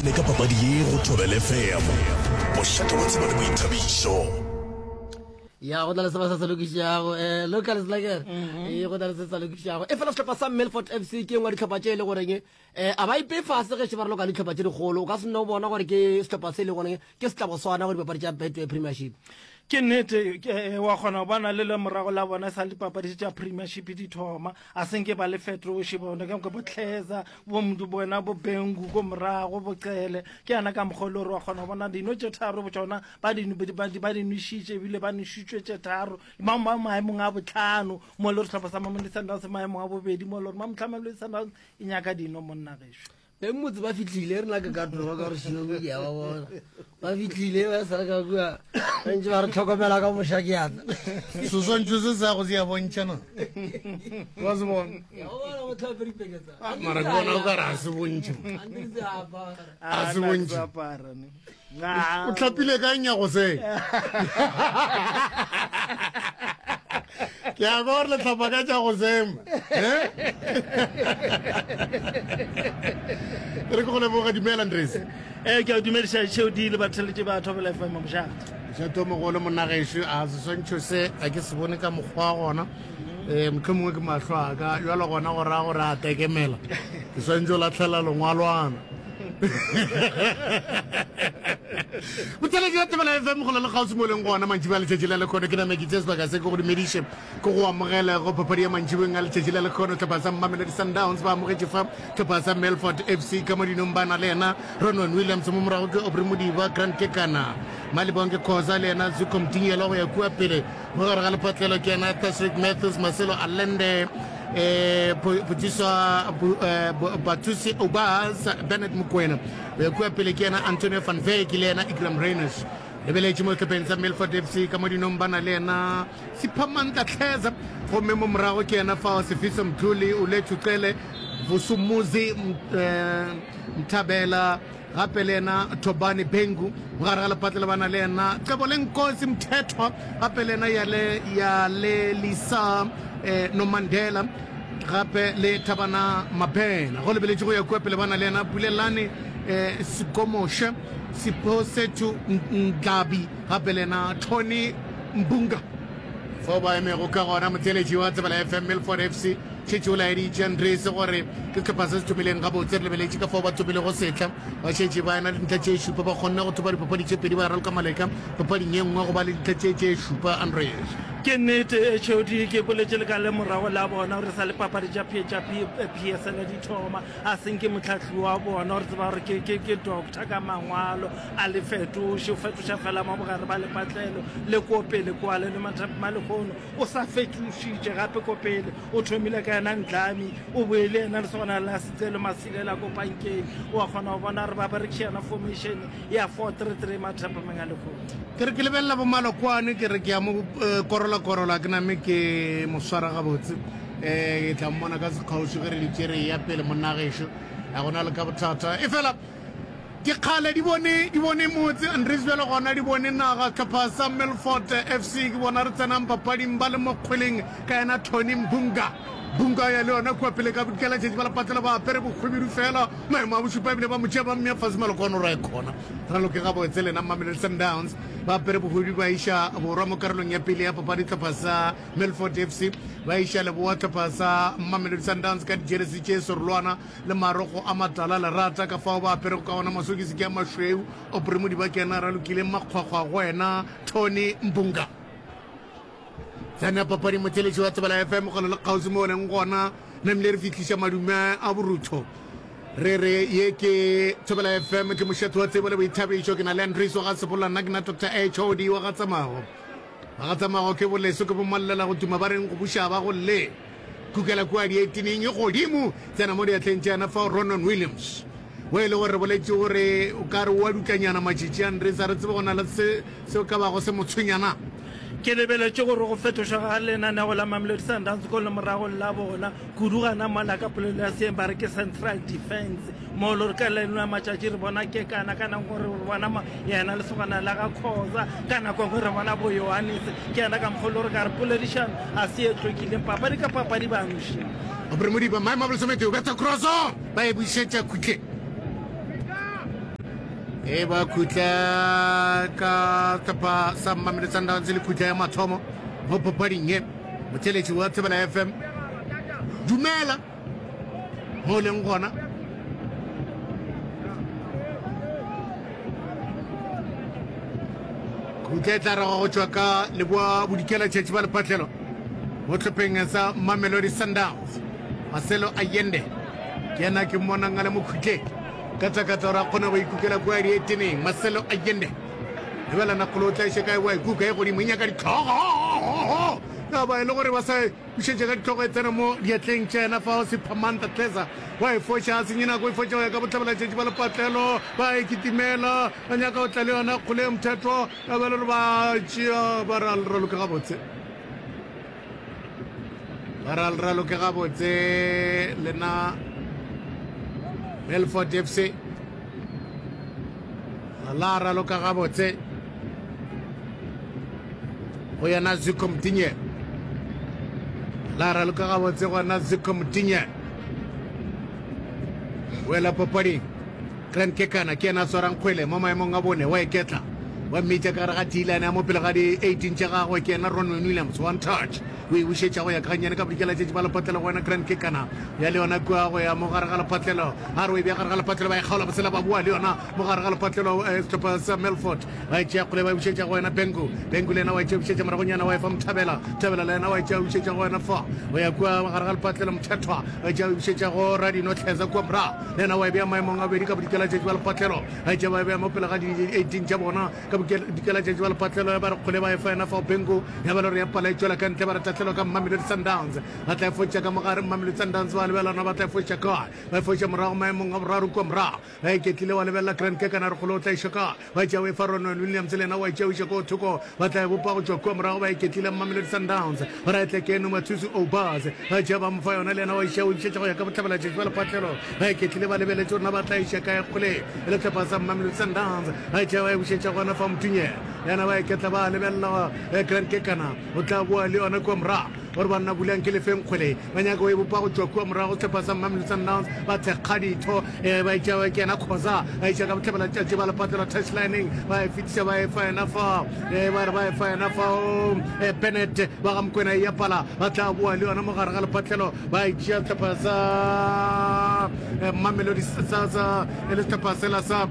bane ka papadi ye go Thobela FM mošate wa tseba le boithabišo ya go dala seba sa lokišago local is like go dala se sa lokišago e fela setlhopha sa Melfort FC ke ngwa ditlhopha tše e le goreng a ba ipe fase ge se ba loka ditlhopha tše digolo o ka se nna o bona gore ke setlhopha se e le goreng ke setlhabo swana go dipapadi tša Betway Premiership ke nnete wa kgona go bona le morago la bona sa le papadi tša Premiership di thoma a senke ba le fetoši bona ka bo Tlheza bo mndu bona bo Bengu go morago bo Cele ke ana ka mogolo re wa kgona go bona dino tše tharo bo tsona ba di nwešitše ebile ba nwešitšwe tše tharo maemong a botlhano mo le re tlhopha sa Mamelodi Sundowns maemong a bobedi mo le re Mamelodi Sundowns e nyaka dino monna gešo motse ba fitlhile re naka ka tloga ka re šinomo ke ya ba bona ba fitlhile ba sa ka kua ntse ba re tlhokomela ka mošakeana soswantšho se sa go se ya bontšhana wa se bona mara ke bona o ka re a se bontšhe a se bontšhe o tlhapile ka nyago se ke a gore le tlhapa ka tša go sema re ke go leboga dumela Andres ke a dumediša tšeo di le batheletše ba Thobela FM mošate mošate o mogolo monna gešo a seswantšho se a ke se bone ka mokgwa gona motlho mongwe ke mahlo a ka jalo gona go raya gore a tekemela ke swantse o latlhela lengwalwana botsaledi wa Thobela FM go le gausi mo leng gona mantši ba letšatši la lekgono ke namekitse sebaka se ke go dumediše ke go amogela go papadi ya mantšibeng a letšatši la lekgono tlhopha sa Mamelodi Sundowns ba amogetše fa tlhopha sa Melfort FC ka modinong ba na le ena Ronwen Williams mo morago ke Aubrey Modiba Grant Kekana Malibong ke Khoza le ena Zuko Mtingela go ya kua pele mo gare ga lepatlelo ke ena Tashrik Matthews Marcelo Allende Putisa Batusi Obas Bennett Mukwena ya kua pele ke ena Antonio van Veek le ena Ikram Reynolds lebeletše mo tlhopheng sa Melfort FC ka modinong ba na le ena Siphamandla Tlheza gomme mo morago ke ena Fao Sifiso Mthuli Ulethu Cele Vusumuzi Mthabela gape le ena Thobani Bengu mogare ga lepatlelo ba na le ena Ceboleng-Nkosi Mthethwa gape le ena ya le Lisa Nomandela gape le Thabana Mabena go lebeletše go ya kua pele ba na le ena Bulelane Sikomoshe Siphosethu Nglabi gape le ena Tony Mbunga fo ba emego ka gona motheletši wa Thobela FM Melfort FC tšhetše o laeditše Andres gore ke tlhopha se se thomileng gabotse re lebeletše ka fao ba thomile go setla ba šetše ba ena le dintlha tše šupa ba kgonne go thopa dipapadi tše pedi ba raloka maleka papading ye nngwe go ba le dintlha tše šupa Andres ke nnete tšeo di ke boletše le ka le morago la bona gore sa le papadi tša PSL di thoma a seng ke motlhatlhi wa bona gore tseba gore ke doctor ka mangwalo a le fetoše o fetoša fela mabogare ba lepatlelo le kopele kwale le malekgono o sa fetošitše gape kopele o thomile ka ena Ndlami o boele ena le sogona la Setselo Masilela ko pankeng o a kgona go bona gore ba berekišana formation ya 4-3-3 mathapameng a lekgono ke re ke lebelela bomalokwane ke re ke ya mo korola ke name ke moswara gabotse ke tla mmona ka sekgauswi ge re ditšere ya pele monna gešo a gona le ka bothata e fela ke kgale di bone motse Andres bjalo gona di bone naga tlhopha sa Melfort FC ke bona re tsenang papading ba le mo kgweleng ka ena Tony Mbunga ya le yona kua pele ka bokela tšetše ba lepatlelo ba apere bokgwebidu fela maemo a bosupa ebile ba motšea ba mmea fase malokwane ra e kgona raloke gabotse lena Mamelodi Sundowns ba apere bokgwebidu ba iša borwa mo karolong ya pele ya papadi tlhopha sa Melfort FC ba iša leboa tlhopha sa Mamelodi Sundowns ka dijeresi tše sorolwana le marogo a matala lerata ka fao ba apere ka ona masokisi ke a mašweu Aubrey Modiba ke ena ralokile makgwakgwa go wena Tony Mbunga tsana papadi motheletši wa Thobela FM go le kgausi mo leng gona namile re fitlhiša madume a borutho re ye ke Thobela FM ke mošate wa tsebo le boithabišo ke na le Andres wa ga sepolola nna ke na Dr HOD wa ga tsamago ke boleso ke bomalela go tuma ba reng go bušaba go le kukela kua di-18 e godimo tsena mo diatleng tša yana fa Ronwen Williams o e le gore re boletše gore o ka re wa dutlanyana matšhitši Andres a re tsebe go na le seo ka bago se motshwenyana ke lebeletše gore go fetoša ga lenaneo la Mamelodi Sundowns ko le morago la bona kudu gana mala ka polelo ya seeng ba re ke central defense mo le gore ka leno ya matšatši re bona ke kana gore re bona yena le sogana la ga Khoza ka nako ngwe re bona bo Yohannes ke yana ka mokgolo gore ka re poledišana a se e tlokileng papadi ka papadi ba nošile Aubrey Modiba maemo a bolesomete o betsa crosso ba e buišetša quickly e ba khutla ka tapa sa Mamelodi Sundowns le khutla ya mathomo mo papading e motheletsi wa Thobela FM dumela mo leng gona khutla tla ra go tswa ka le bua bodikela tšhetši ba lepatlelo mo tlhopheng sa Mamelodi Sundowns Marcelo Allende ke yena ke mmonang a le mo khutleng kata ra kgona go ikukela kwa di eteneng Marcelo Allende le bela nakolo tla se kae wa ikuka e go di menya ka ditlhogo ya ba ile gore ba sa bušetše ka ditlhogo e tsena mo diatleng tšena fa o se phamanta tlesa wa e foša se nyena go e foša ya ka botlhabela tšetši ba lepatlelo ba e kitimela ba nyaka go tla le yona kgole mthetho ya ba le ba tšea ba ra leralo ke gabotse ba ra leralo ke gabotse lena Melfort FC la ralo ka gabotse go yana Zico Mtinye la ralo ka gabotse go yana Zico Mtinye wela papadi Grand Kekana ke na sorang kgwele mo maemong a bone wa eketla wa mmitša ka re ga tilane ya mo pele ga di 18 tša gagwe ke ena Ronwen Williams one touch o e bušetša go ya kganyane ka bodikela tšetši ba lepatlelo go yona Grand Kekana ya le yona kua go ya mo gare ga lepatlelo a re o e bea gare ga lepatlelo ba e kgaola bosela ba bua le yona mo gare ga lepatlelo setlhopha sa Melfort ba e tšea kgole ba e bušetša go yona Bengu le yena wa e tšea bušetša moragonyana wa e fa Mthabela le yena wa e tšea bušetša go yona fa go ya kua gare ga lepatlelo Mthethwa ba e tšea bušetša go Radino Tlheza kua mra le yena wa e bea maemong a bedi ka bodikela tšetši ba lepatlelo ba e tšea ba e bea mo pele ga di 18 tša bona ka dikela tšetši ba lepatlelo ya ba re kgole ba e fa yena fa Bengu ya ba le re ya pala e tšwela ka ntle ba re tatlhelwa ka Mamelodi Sundowns ba tla e fotša ka mogare Mamelodi Sundowns ba lebelana ba tla e fotša ka ba e fotša morago maemong a boraro kua morago ba e ketlile wa lebelela Grand Kekana re kgole o tla iša ka ba e tšea o e fa Ronwen Williams le yena wa e tšea o iša ko thoko ba tla e bopa go tšwa kua morago ba e ketlile Mamelodi Sundowns ba ra e tla ke eno Mathusi Obas ba tšea ba mo fa yona le yena wa iša o išetša go ya ka botlhabela tšetši ba lepatlelo ba e ketlile ba lebeletse rona ba tla iša ka e kgole e le tlhopha sa Mamelodi Sundowns ba e tšea ba e bušetša gona fa Mtunye yana ba e ketla ba lebelela Grand Kekana o tla bua le yona kua morago gore banna bulang ke lefeng kgwele ba nyaka o e bopa go tswa kua morago setlhopha sa Mamelodi Sundowns ba thekga ditho ba e tšea ke yena Khoza ba iša ka botlhabela tšatši ba lepatlelo touchlining ba e fetiša ba e fa yena fa ba re ba e fa yena fa Bennett ba ga Mokwena e apala ba tla bua le yona mo gare ga lepatlelo ba e tšea setlhopha sa Mamelodi e le setlhopha sela sa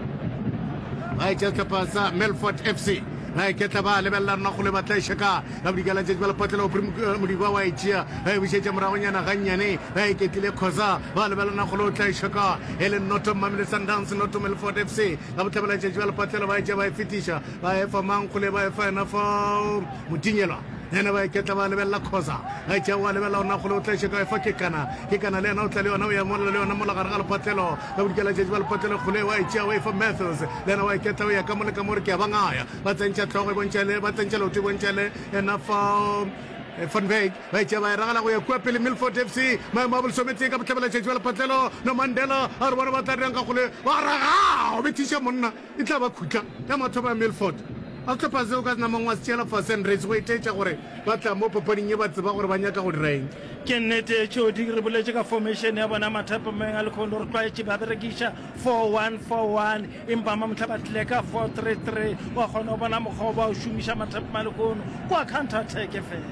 ba e tšea setlhopha sa Melfort FC ba e ketla ba lebelela rona go le batla iša ka ka bodikela tšetši ba lepatlelo modiba wa e tšea ba e bušetša moragonyana gannyane ba e ketlile Khoza ba lebelana go le o tla iša ka e le Noto Mamelodi Sundowns Noto Melfort FC ka botlhabela tšetši ba lepatlelo ba e tšea ba e fetiša ba e fa mankgole ba e fa ena fa Motinyelwa yena ba e ketla ba lebelela Khoza ba e tšea wa lebelela ona go le o tla iša ka e fa Kekana le yena o tla le yona o ya mola le yona mo lagare ga lepatlelo ka bodikela tšetši ba lepatlelo kgole wa e tšea wa e fa Matthews le yena wa e ketla o ya ka mole ka mo re ke a bangaya ba tsentša tlhogo ba tsentša leoto e bontšale ena fa Van Wyk ba e tšea ba e ragala go ya kua pele Melfort FC maemo a bolesometseng ka botlhabela tšetši ba lepatlelo no Mandela a re bona ba tla dirang ka gole ba raga o bethiša monna e tla ba khutla ya mathoba ya Melfort a tlhopha seo ka senamang wa se tšeela fasen race go etetša gore ba tla mo papading e ba tseba gore ba nyaka go diraeng ke nnete tšodi re boletše ka formation ya bona mathapameng a lekgono re tlwaetše ba berekiša 4141 empa mamotlha ba tlile ka 433 wa kgona go bona mokgwa ba o šomiša mathapama a lekgono kwa counter attack fela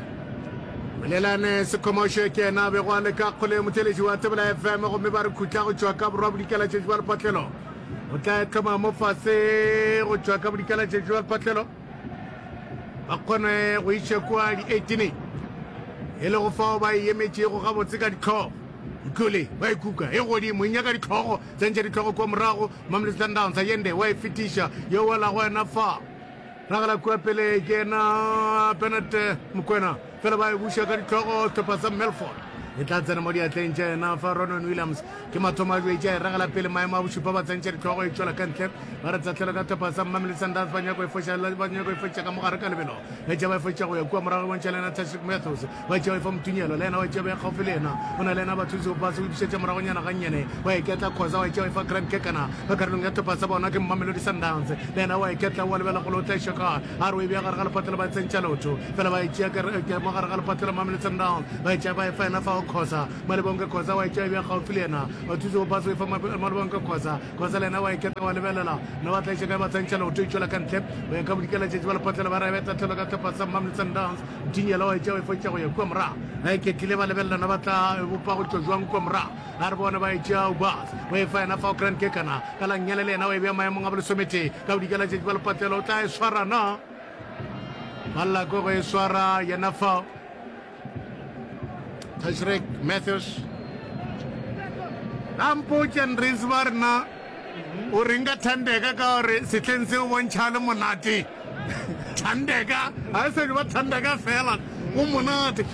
molelane sekomošo ke ena bego a le ka kgole motheletši wa Thobela FM gomme ba re khutla go tšwa ka borwa bodikela tšetši ba lepatlelo o tla e thoma mo fase go tšwa ka bodikela tšetši ba lepatlelo ba kgone go iša kua di 18 e le go fao ba e emetšego gabotse ka ditlhogo ikole ba e kuka e godimo e nyaka ditlhogo tsentša ditlhogo kua morago Mamelodi Sundowns Allende wa e fetiša yo wela go ena fa ragala kua pele ke ena Bennett Mokwena fela ba e buša ka ditlhogo setlhopha sa Melfort e tla tsena mo diatleng tša ena fa Ronwen Williams ke mathomo a tša e ragala pele maemo a bošupa ba tsentša ditlhogo e tšwela ka ntle ba re tsatlhela ka setlhopha sa Mamelodi Sundowns ba nyako e fetša ka mogare ka lebelo ba tšea ba e fetša go ya kua morago bontšha le ena Tashik Matthews ba tšea ba e fa Motunyelo le ena wa tšea ba e gaufi le ena o na le ena bathusi go pase o dišetša moragonyana gannyane wa e ketla Khoza wa e tšea ba e fa Grand Kekana ka karolong ya setlhopha sa bona ke Mamelodi Sundowns le ena wa e ketla wa lebela go le o tla iša a re o e bea gare ga lepatlelo ba tsentša lotho fela ba e tšea mo gare ga lepatlelo Mamelodi Sundowns ba e tšea ba e fa ena fa Khoza Malebonga Khoza wa itse bia gaufi le ena o thuso go paso fa Malebonga Khoza le ena wa iketla wa lebelela no wa tla ka ba tsentshela o tswela ka ntle ba ka bodikela tse ba le patela ba ra betla thelo ka tepasa Mamelodi Sundowns dinyela wa itse wa fa go ya kwa mra ha ke tlile ba lebelela no batla bopa go tjwang kwa mra ha re bona ba itse o bas wa fa ena fa Grand Kekana kala nyele le ena wa bia maemo a bolesomete ka bodikela tse ba le patela o tla e swara na Alla go e swara yena fa Tashrik Matthews Ampochen Rizwarna Uringa Tandega or Sitlense one child monati Tandega I said what Tandega fell Umunati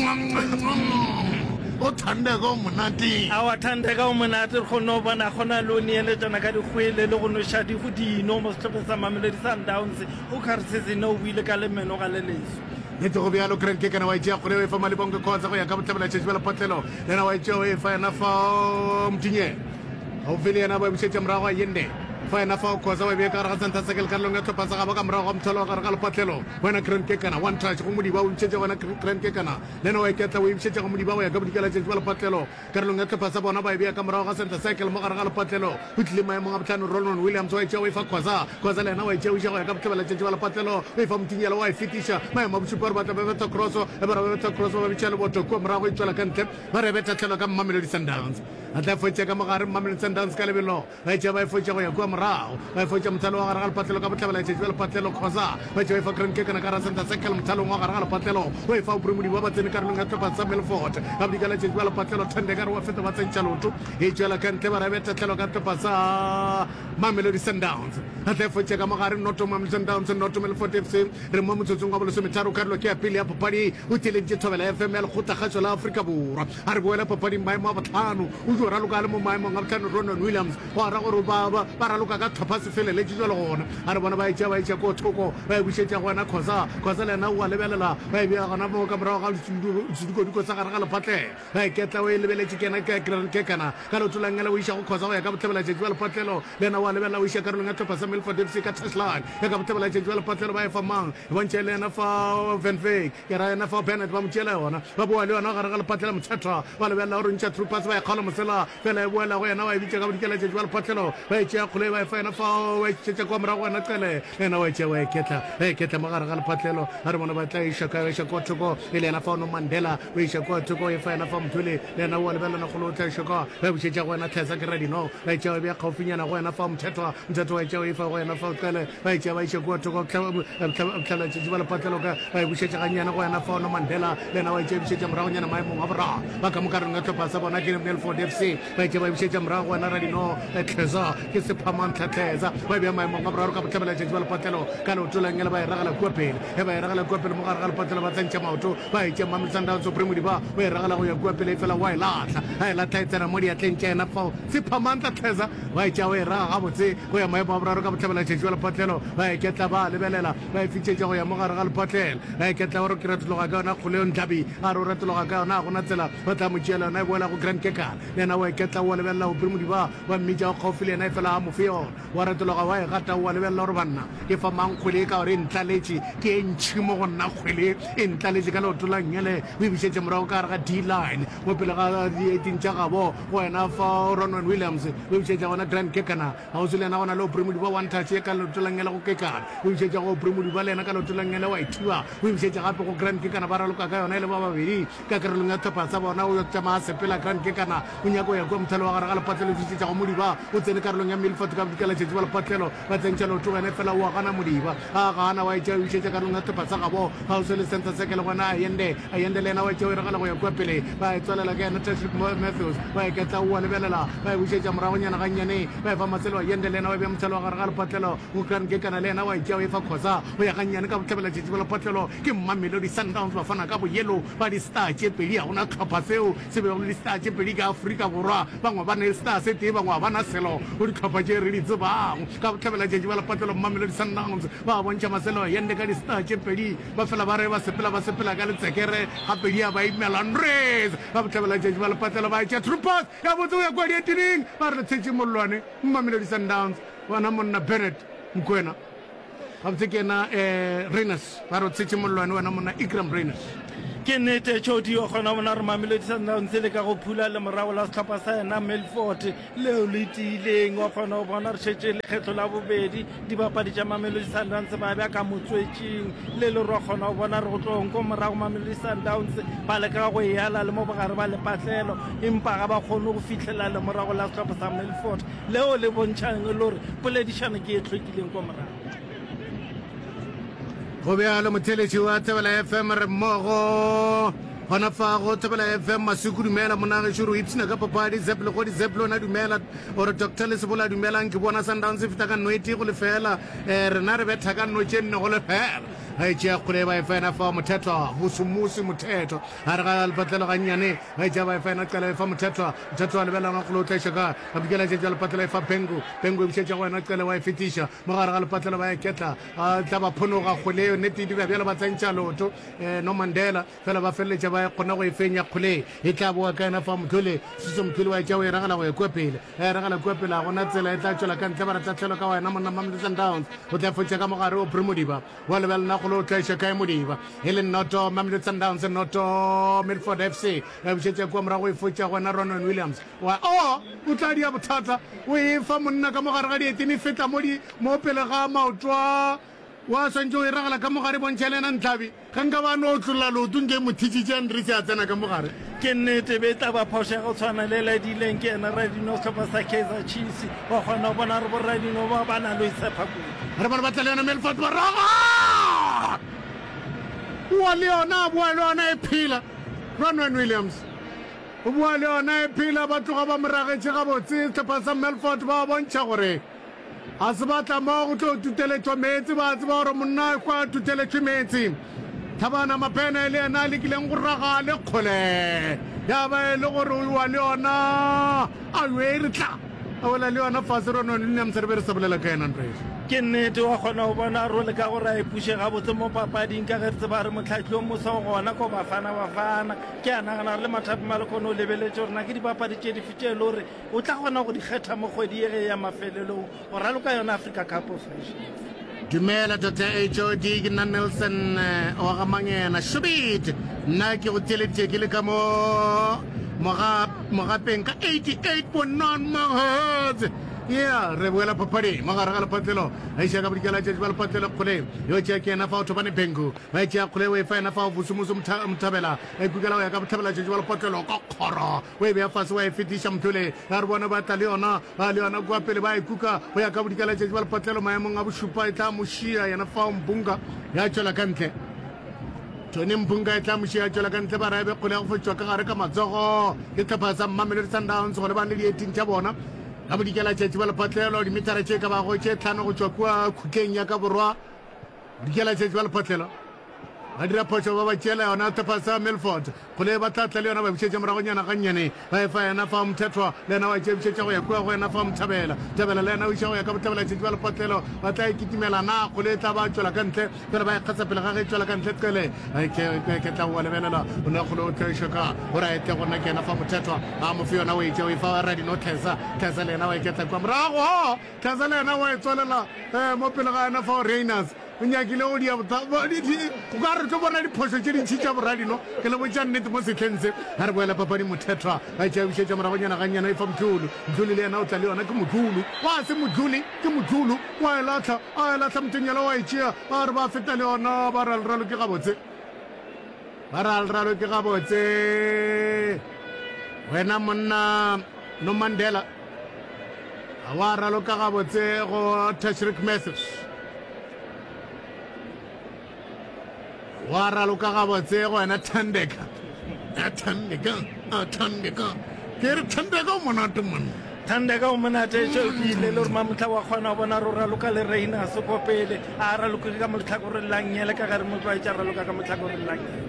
O Tandega Munati Our Tandega Munati Honova Hona Luni and Janaka Huele Lono Shadi Hudi no most of some Mamelodi Sundowns who says no wheel element or Alelis. Ito bialo Grand Kekana wa jia kule fa Malebonga Khoza go ya ka botlhabela tshebela patelo lena wa itse o fa na fa mtinye o vile na ba bishetse mrago yende fa na fa Khoza wa be ka ra santa sekel ka longa to pasa ga ba ka mrago mtholo ga ga patelo wena Grand Kekana one touch go mudi ba o ntse wena Grand Kekana lena wa iketla o bishetse go mudi ba ya ka bodikela tshebela patelo ka longa to pasa bona ba be ka mrago ga santa sekel mo ga ga patelo o tlile maemo ga botlhano Roland Williams wa itse o fa Khoza lena wa itse o ja ka botlhabela tshebela patelo o fa mtinyela wa fitisha maemo super ba ta crosso e ba ba ta crosso ba bichelo boto ko mrago e tswela ka ntle ba re beta tlhelo ka Mamelodi Sundowns ata fotse ka mogare Mamelodi Sundowns ka lebelo ba itse ba fotse go ya kwa mrago ba fotse mthalo wa ga patelo ka botlhabela tshebela patelo Khoza ba itse fa Grand Kekana ka ra santa sekel mthalo wa ga patelo o fa Brumudi wa ba tsene ka longa topa Samuel Fort ka bidikala tshebela patelo thande ka re wa feta ba tsentsa loto e tswela ka ntle ba re beta tlhelo ka topa sa Mamelodi Sundowns ata fotse ka mogare Noto Mamelodi Sundowns Noto Melfort FC re mo motsotsong wa bolesome tharo Carlo ke apile ya papadi o teletse thobela FML go tagatso la Afrika Borwa a re boela papadi maemo a botlhano o jo raloka le mo maemo a botlhano Ronan Williams wa ra gore ba raloka ka thapase fele le tshilo le gona a re bona ba itse ko thoko ba e busetsa gona Khoza le na o lebelela ba e bia gona mo ka mora ga diko sa ga le patle ba ketla o lebeletse kena ka Grand Kekana ka lo tulangela o isha go Khoza ya ka botlhabela tshetse le patlelo le na wa lebela o isha ka rolanga topa Samuel Fort FC ka touchline ya ka botlhabela tshetse le patlelo ba e fa mang ba ntshele na fa Van Veek ke ra na fa Bennett ba motshela yona ba boa le yona ga re ga le patlela motshatra ba le bella gore ntse troopers ba e khala mosela fela e boela go yena wa bitse ka bodikela tse jwa le patlelo ba e tshia khole ba e fa na fa wa tshetse kwa mra go na tsele ena wa tshia wa ketla magara ga le patlelo ha re bona ba tla isha ka isha ko thoko ile na fa no Mandela o isha ko thoko e fa na fa mthule le na wa le bella na go lo tla isha ka ba butsetsa go na tlhasa ke ready no ba tshia ba khaufinyana go na fa mthetwa wa tshia e fa go na fa tsele ba tshia ba isha ko thoko tlhala tse jwa le patlelo ka ba butsetsa ga nyana go na fa no Mandela le na wa tshia butsetsa mra go nyana maemo a bra ba ka mo ka reng tlo pasa bona ke Melfort FC ba tshia ba butsetsa mra go na ready no tlhesa ke se phamang tlhesa ba bia maemo a bra ka botlhabela tse jwa le patlelo ka lo tulangela ba e ragala kwa pele e ba e ragala kwa pele mo ga ragala patlelo ba tsentsa maoto ba e tshia Mamelodi Sundowns Supreme ba e ragala go ya kwa pele fela wa e latla ha e latla tsena mo dia tlentse na fa se phamang tlhesa ba e tshia wa e raga botse go ya maemo a bra ka botlhabela tse jwa le patlelo ba e ketla ba lebelela ba e fitsetsa go ya mo ga ragala patlelo ba e ketla gore ke ratloga ka na kgoleo ntlabi a re ratloga ka na gona tsela ba tla mo tshela na e boela go Grand Kekana le na wa e ketla wa lebelela go Supreme ba wa mmitsa go kgaufile na e fela a mo feo wa ratloga wa e gata wa lebelela gore banna ke fa mang kgwele ka gore ntlaletse ke ntshi mo go nna kgwele e ntlaletse ka leotolang nyele o ebisetse morago ka ga D-line mo pele ga di tša gabo go wena fa Ronan Williams o ebisetse gona Grand Kekana ga o se le ena gona le Supreme ba one touch e ka leotolang nyele go Kekana o ebisetse go Supreme ba le ena ka leotolang nyele wa ithiwa o ebisetse gape go Grand Kekana ba raloka ka yona e le ba babedi ka karolong ya topa sa bona o tsamaya sepela Grand Kekana o nyako ya kwa mthalo wa ga le patlelo fitsetsa go Modiba o tsene karolong ya Melfort ka bikela tshetse ba le patlelo ba tsentša loto wena fela wa gana Modiba a gana wa itse o itse karolong ya topa sa gabo ga o se le center sekele gona ayende le ena wa itse o regala go ya kwa pele ba e tswalela ka ena Tashrik Matthews ba e ketla o lebelela ba e busetsa morago nyana ga nyane ba e fa maselo ayende le ena wa be mthalo wa ga le patlelo o Grand Kekana le ena wa itse o e fa Khoza o ya ga nyane ka botlhabela tshetse ba le patlelo ke Mamelodi Sundowns ba fana ka bo yellow ba di star tše pedi ya gona tlhopha seo se be go le star tše pedi ka Afrika Borwa bangwe ba ne star se tee bangwe ba na selo o ditlhopha tše re di tsebang ka botlhabela tshetse ba le patlelo Mamelodi Sundowns ba bontšha maselo yende ka di star tše pedi ba fela ba re ba sepela ka letsekere gape di a ba imelan res ba botlhabela tshetse ba le patlelo ba etša troopers ya botse o ya kwa dietining ba re le tshetse mollwane Mamelodi Sundowns wana monna Bennett Mokoena ga botse ke ena Reyners ba re o tshetse mollwane wena monna Ikram Reyners ke nnete Jody o kgona bona re Mamelodi Sundowns le ka go phula le morago la setlhopha sa ena Melfort leo le tiileng o kgona go bona re šetse lekgetlo la bobedi dibapadi tša Mamelodi Sundowns ba bja ka motswetšing le le re kgona go bona re go tlong ko morago Mamelodi Sundowns ba leka go eala le mo bogare ba lepatlelo empa ga ba kgone go fitlhela le morago la setlhopha sa Melfort leo le bontšhang le gore poledišano ke e tlhokileng ko morago go bjalo motheletši wa Thebela FM re mmogo gona fa go Thebela FM Masuku dumela monagešo re o ipshina ka papadi Zeplo go di Zeplo na dumela ore Dr Lesebola dumelang ke bona Sundowns feta ka noeti go lefela rena re betha ka notše nne go lefela ga etšea kgole ba efena fa mothetwa bosumusi mothetho a re ga lepatlelo gannyane ga etšea ba efena qela efa mothetwa a lebelanga go lo tlaisa ka ga bikela tšetša lepatlelo efa pengo e bišetša go wena qele wa e fetiša mo gare ga lepatlelo ba e ketla a tla ba phonoga kgoleo nnete dira bjalo ba tsantša loto no Mandela fela ba feleletša ba kgona go e fenya kgole e tla boa ka ena fa motlhole sese motlhole wa etša o e ragala go e kwepele a e ragala kwepele a gona tsela e tla tšwela ka ntle ba re tla tlhelo ka wena monna Mamelodi Sundowns o tla fotša ka mogare o Primodiba wa lebelena go lo tlaisa kae Modiba e le noto Mamelodi Sundowns noto Milford FC ba bišetša kwa morago e fotša gona Ronwen Williams wa o tla dia bothata o e fa monna ka mogare ga dietini feta mo pele ga maotwa wa swantse o e ragala ka mogare bontšha le ena Ntlhabi ga nka ba no o tlolola leotong ke mothitšitše Andrese a tsena ka mogare ke nnete be tla ba phosha go tshwana le ledileng ke ena Radino setlhopha sa Kaizer Chiefs wa kgona go bona re bo Radino ba ba na le itshepa kudu re bona ba tla le yona Melfort morago wa le yona boa le yona e phela Ronwen Williams o boa le yona e phela ba tloga ba moragetše gabotse setlhopha sa Melfort ba bontšha gore a se batla mo go tlo tuteletšwa meetse ba tseba gore monna kwa tuteletšwe meetse Thabana Mapena le yena a lekileng go raga le kgole ya ba e le gore wa le yona a yo e re tla a wela le yona fase Ronwen Williams re be re se bolela ka ena Andrese ke nnete wa kgona go bona role ka gore a e puše gabotse mo papading ka ge re tseba re motlhatlhi o mosa gona ko bafana ke a nagana re le Mathapi Malekone o lebeletse gorena ke dipapadi tše di fetše le gore o tla kgona go di kgetha mo kgwedi ege ya mafelelong go raloka yona Africa Cup of Nations dumela Dr HOD ke nna Nelson wa ga Mangena Shubit nna ke go teletše ke le ka mo mogapeng ka 88.9 megahertz yeah re boela papadi mogare ga lepatlelo a iša ka bodikela tšetši ba lepatlelo kgole yo tšea ke ena fa o thobane pengo ba e tšea kgole o e fa ena fa o bosumuso Mothabela a ikukela go ya ka Mothabela tšetši ba lepatlelo ka kgoro o e beya fase wa e fetiša Mthole ga re bona ba tla le yona kua pele ba e kuka go ya ka bodikela tšetši ba lepatlelo maemong a bošupa e tla mošia yena fa o Mbunga ya tšwela ka ntle Tony Mbunga e tla mošia tšwela ka ntle ba raebe kgole ya go fetšwa ka gare ka matsogo ke setlhopha sa Mamelodi Sundowns gore ba le dieting tša bona ka bodikela tšetši ba lepatlelo dimetara tše ka bago tše tlhano go tšwa kua khutleng ya ka borwa bodikela tšetši ba lepatlelo ba dira phošo ba ba tšeela yona setlhopha sa Melfort kgole ba tla tla le yona ba bišetša moragonyana gannyane ba e fa yena fa Mthethwa le yena wa bišetša go ya kua go yena fa Mthabela le yena o iša go ya ka Mothabela tšetši ba lepatlelo ba tla ekitimela na kgole e tla ba tšwela ka ntle fela ba e kgatsa pele ga ge e tšwela ka ntle qele ke tla goa lebelela o ne kgole o tlaiša ka gore a etle gona ke yena fa Mthethwa a mofe yona o etše o e fa Radino Tlhesa le yena wa e ketla kua morago Tlhesa le yena wa e tswalela mo pele ga yena fa o Rainers o nyakile go dia o ka re tlo bona diphoso tše dintšhi tša boradino ke le botša nnete mo setlheng se ga re boela papadi Mthethwa a tšea bišetša moragonyana gannyana e fa Mdlulu le yena o tla le yona ke Modlulu wa se Modluli ke Modlulu wa e latlha motonyela wa e tšea ba re ba feta le yona ba ralralo ke gabotse wena monna no Mandela a wa raloka gabotse go Tashrik Mathews wa raloka gabotse go wena Thandeka ke re Thandeka o monate monna Thandeka o monate tšeile le gore mamotla wa kgona go bona ro raloka le Rainers ko pele a raloka ka motlhakore langnyele ka gare motho a itša raloka ka motlhakore langnyele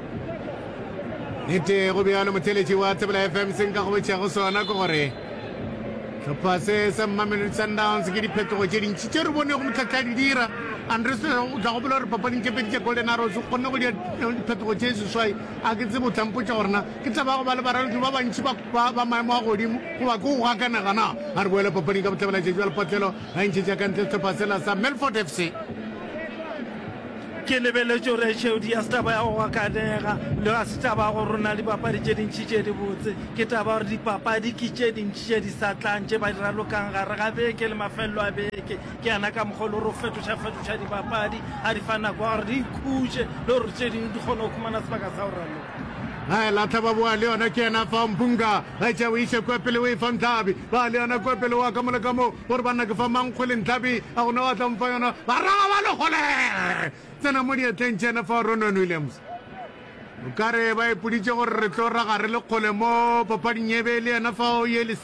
nete go bjalo motheletši wa Thebela FM se nka go botšago sona ke gore setlhopha se sa Mamelodi Sundowns ke diphetogo tše dintšhi tše re bone go motlhatla di dira Andrese o tla go bolela gore papading tše pedi tša Golden Arrows o kgonne go dira diphetogo tše seswai a ke tsebo tlampotša gorena ke tla ba go ba le baraloki ba bantšhi ba maemo a godimo goba ke go gakanagana a re boele papading ka botlhabela tšetši ba lepatlelo a ntšhetša ka ntle setlhopha sela sa Melfort FC ke lebeletse gore tšheodi ya setaba ya go wakanega le ga setaba go rona le dipapadi tše dintšhi tše di botse ke taba gore dipapadi ke tše dintšhi tše di sa tlang tše ba di ralokang gare ga beke le mafelelo a beke ke yana ka mogolo gore o fetoša dipapadi a di fa nako ya gore di ikhutše le gore tše dingwe di kgone go khumana sebaka sa go raloka la thaba bua le yona ke ena fa mpunga ga tša o ise kwa pele o e fa ntlabi ba le yona kwa pele wa ka mole ka mo gore banna ke fa mankgwele ntlabi a gona wa tlamfa yona ba raga ba legole tsena mo diatleng tšena fa Ronan Williams o kare ba ipoditše gore re tlo raga re le kgole mo papading ebe le yena fa o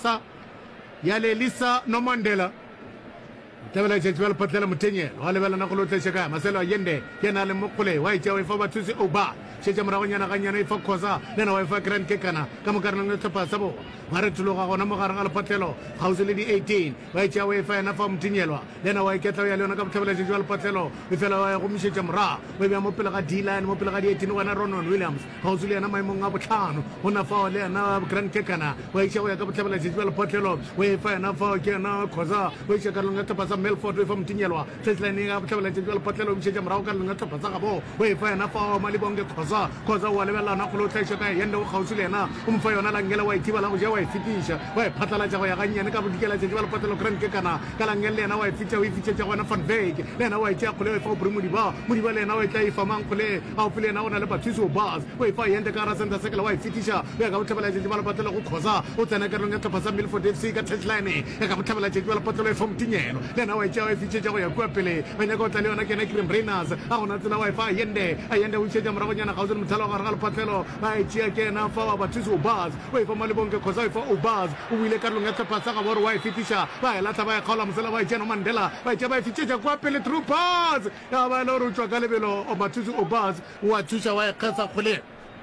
ya Lelisa Nomandela tabela tšetši ba lephatlela motenyelo wa lebelana go lotleše ka maselo a yende ke na le mokgole wa itša o e fa bathusi oba šetša moragonyana ganyana e fa khosa le na wa e fa Grand Kekana ka mokarenang le tlhopha sa bona ba re thologa gona mo gare ga lephatlelo gausi le di-18 wa itša o e fa ena fa motenyelwa le na wa iketla o ya le yona ka botlhabela tšetši ba lephatlelo e fela wa ya gomišetša morago o e bea mo pele ga D-line mo pele ga di-18 gona Ronan Williams gausi le yena maemong a botlhano go na fao le yena Grand Kekana wa itša go ya ka botlhabela tšetši ba lephatlelo o e fa ena fao ke yena khosa o itša karolong ya tlhopha sa Melford o e fa motenyelwa tletlaene ga botlhabela tšetši ba lephatlelo o mišetša morago karolong ya tlhopha sa gabo o e fa ena fao malibonge khosa o a lebelana go lo tlaiša ka yende o gausi le yena o mfa yona langela wa ithibala go ja wa e fetiša wa e phatlalatša go ya gannyane ka bodikela tšetši ba lephatlelo Grand Kekana ka langele le yena wa e fetša o e fetšetša go yena Van Wyk le yena wa e tšea kgole o e fa opre modiba le yena o e tla e fa mankgole gaufi le yena o na le bathusi o bas o e fa yende ka gara senta sekela wa e fetiša o ya ka botlhabela tšetši ba lephatlelo go khosa o tsena karolong ya tlhopha sa Milford FC ka touchline ya ka botlhabela tšetši ba lephatlelo e fa motinyelo le yena wa e tšea o e fetšetša go ya kua pele ba nyaka o tla le yona ke yena Graham Reynolds a gona tsela wa e fa yende o išetša moragonyana gausi le mothalo gare ga lephatlelo ba e tšea ke yena fa wa bathusi o bas o e fa malebonke khosa o e fa o bas o buile karolong ya tlhopha sa gabore wa e fetiša ba e latlha ba e kgaola mosela ba e tšea Nomandela ba e tšea ba e fetšetša kwa pele Troopers ya ba e le gore o tswa ka lebelo o mathusi o bas wa thuša wa e kgesa kgole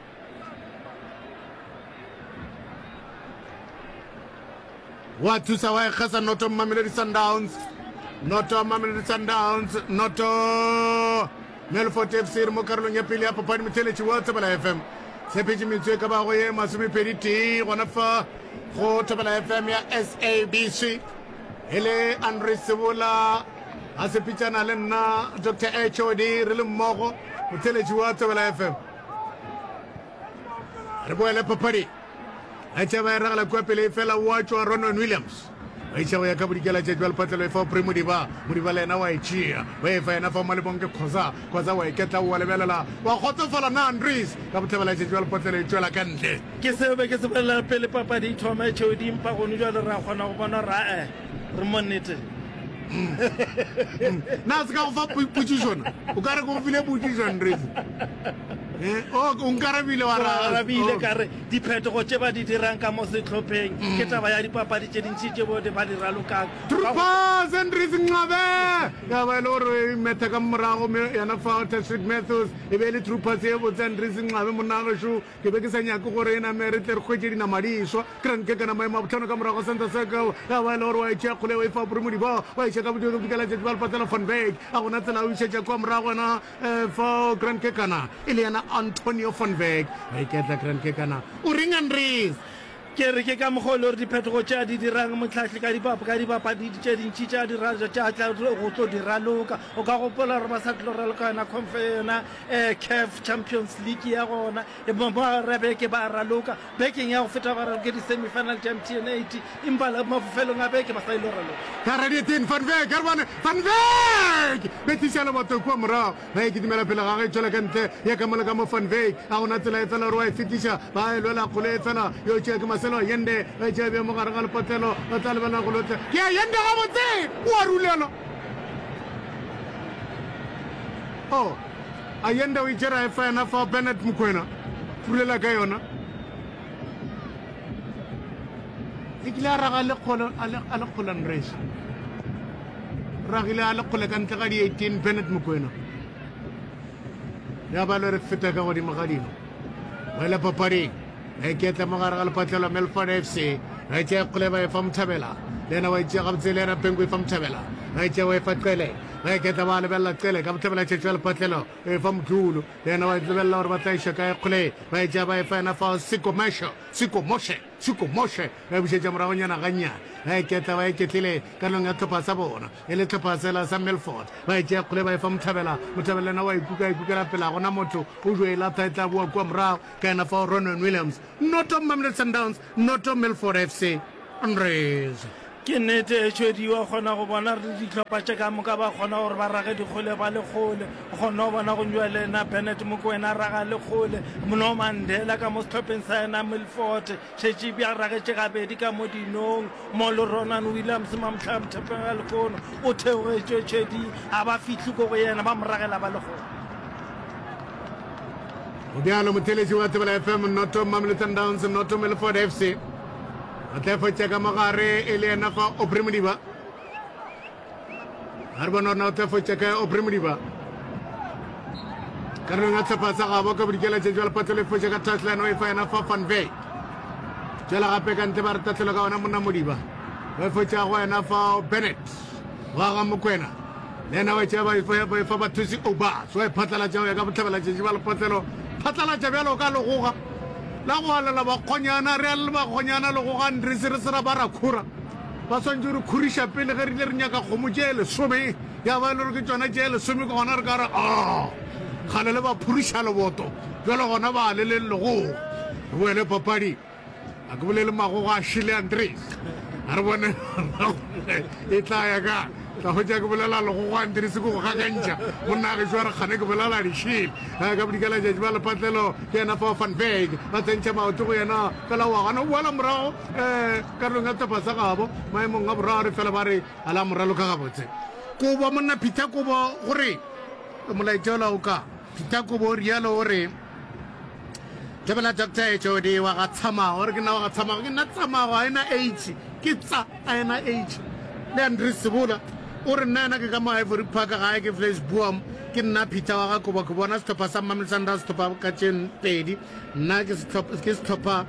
wa thusa wa e kgesa Noto Mamelodi Sundowns Noto Melfort FC mo karolong ya pele ya papadi motheletši wa Thobela FM tshepetše metswe ka bago ye masomepedi gona fa go Thobela FM ya SABC e le Andre Sebola a sepetšana le nna Dr. HOD re le mmogo motheletši wa Thobela FM re boele papadi a tšea ba e ragala kua pele e fela wa tšwa Ronan Williams wa itša go ya ka bodikela tšetši ba lephatlelo e fa opre modiba le yena wa e tšea wa e fa yena fa malebonke khosa wa iketla wa lebelela wa kgotsofala na Andries ka botlhabela tšetši ba lephatlelo e tšwela ka ntle ke seo be ke se bolela pele papadi e thoma e tšheodi mpa gone jale ra kgona go bona ra re mo nnete na se ka go fa potsišona o ka re ko go file potsišo Andries o nkarabile wa arabile ka re diphetogo tše ba di dirang ka mo setlhopheng ke taba ya dipapadi tše dintšhi tše bode ba di ralokang Troopers Andries Ncabe ka ba e le gore metha ka morago yana fa Tashrik Matthews e be le Troopers e botse Andries Ncabe monnagesho ke be ke sa nyake gore e name re tle re kgwetse dinamadišwa Grand Kekana maemo a botlhano ka morago Santa Circle ka ba e le gore wa e tšea kgole wa e fa Bremodiba wa e tšea ka bodikela tšetši ba lephatlelo Van Wyk a gona tsela o išetša kwa morago yona fa Grand Kekana e le yana Antonio Van Wyk wa iketla Grand Kekana o reng Andries ke re ke ka mogolo gore diphetogo tše a di dirang motlhatlhi ka dipapadi tše dintšhi tše a tla go tlo di raloka o ka gopola gore ba sa tlo raloka yona yona CAF Champions League ya gona mare beke ba raloka bekeng ya go feta ba raloke di-semifinal tša MTN 80 empa mafofelong a beke ba sa ile raloka ka radietin Van Wyk Van Wyk betiša le batho kua morago ba e kedimela pele gage e tšwela ka ntle ya ka mola ka mo Van Wyk a gona tsela e fela gore wa e fetiša ba e lwela kgole e fela yo tšea ke maselo yende ba tšea bja mo gare ga lephatlelo ba tla lebela go lotle ke a yende gabotse o a rulela a yende o itšera e fa yena fa Bennett Mokoena rulela ka yona e kile a raga a le kgolan race ragile a le kgole ka ntle ga di-18 Bennett Mokoena ya ba le re feta ka godimo ga dino ba ile papading e ketla mo gare ga lephatlelo Melfort FC ga e tšea kgole ba e fa Mothabela le yena wa e tšea gabotse le yena Pengu e fa Mothabela ga e tšea wa e fa Qele ga e ketla ba lebelela Qele ka Mothabela tšetši ya lephatlelo e fa Mthulu le yena wa e lebelela gore ba tla iša ka e kgole ba e tšea ba e fa yena fa Siko Moshe suko moshe ba bušetša moragonyana ganyana ba eketla ba eketlile karolong ya tlhopha sa bona e le tlhopha sela sa Milford ba e tšea kgole ba e fa motlhabelana wa ikukela pela gona motho o joela tha e tla boa kua morago ka ena fa Ronan Williams not on Mamelodi Sundowns not on Milford FC Andres ke nnete tšhwedi wa kgona go bona re ditlhopha tše ka moka ba kgona gore ba rage dikgole ba lekgole o kgona go bona go njwa le ena Bennett Mokoena a raga lekgole Mno Mandela ka mo setlhopheng sa ena Milford šetše bja ragetše gabedi ka mo dinong mo le Ronan Williams mamtlhamthepega lekono o theogetše tšhwedi a ba fitlhe ko go yena ba mo ragela ba lekgole o bjalo motheletši wa Thobela FM noto Mamelodi Sundowns noto Milford FC a tla fotša ka mogare e le ena fa Opremodiba a re bona ona o tla fotša ka Opremodiba karolong ya tlhopha sa gabo ka bodikela tše jwa lepatlo le fotša ka touchline o e fa ena fa Van Veer tšela gape ka ntle ba re tatlhelo ka ona monna Modiba ba e fotša go ena fa Bennett wa ga Mokoena le ena wa tšea ba e fa bathusi Obas wa e phatlalatša go ya ka botlhabela tšetše ba lepatlelo phatlalatša bjalo ka legoga la go alela bakgonyana re a le bakgonyana le go gandre se re sera ba rakhura ba swantse re khuriša pele ge rile re nyaka kgomo tše lesome ya ba le re ke tsona tše lesome ka gona re ka re kgale le ba phuriša leboto jalo gona ba le le lego re boele papadi a ke bolele magogo a Shile Andres a re bone e tla ya ka tla go tša ke bolela legogo Andres ko go gakantšha monna ge jwa re kgane ke bolela dišhile ka bodikela tšatši ba lepatlelo ke yena fa Van Veer ba tsentšha maoto go yena fela wa gana o boela morago karolong ya tlhopha sa gabo maemong a morago re fela ba re a la moralo ka gabotse kobo monna Peter Kobo gore molaetšola o ka Peter Kobo o rialo gore Thobela Dr. Jody wa ga tshamago gore ke nna wa ga tshamago ke nna tsamago a ena h ke tsa a ena h le Andres Sebola o re nna ena ke ka mo Ivory Park gae ke Flash Boom ke nna Peter wa ga Kobo ke bona setlhopha sa Mamelodi Sundowns setlhopha ka tšen pedi nna ke setlhopha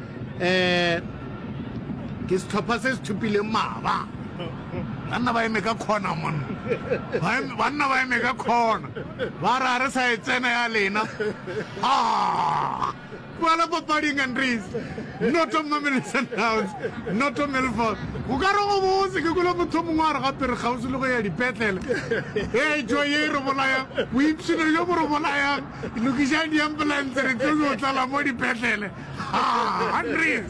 se se thupileng maba banna ba eme ka khona monna banna ba eme ka khona ba ra re sa e tsena ya lena kwala papading Andres not on Mamelodi Sundowns not on Milford o ka re go botse ke kula motho mongwe a re gape re gausi le go ya dipetlele jo ye re bolayang o ipsine yo mo re bolayang lokišang di-ambulance re tlo go tlala mo dipetlele Andres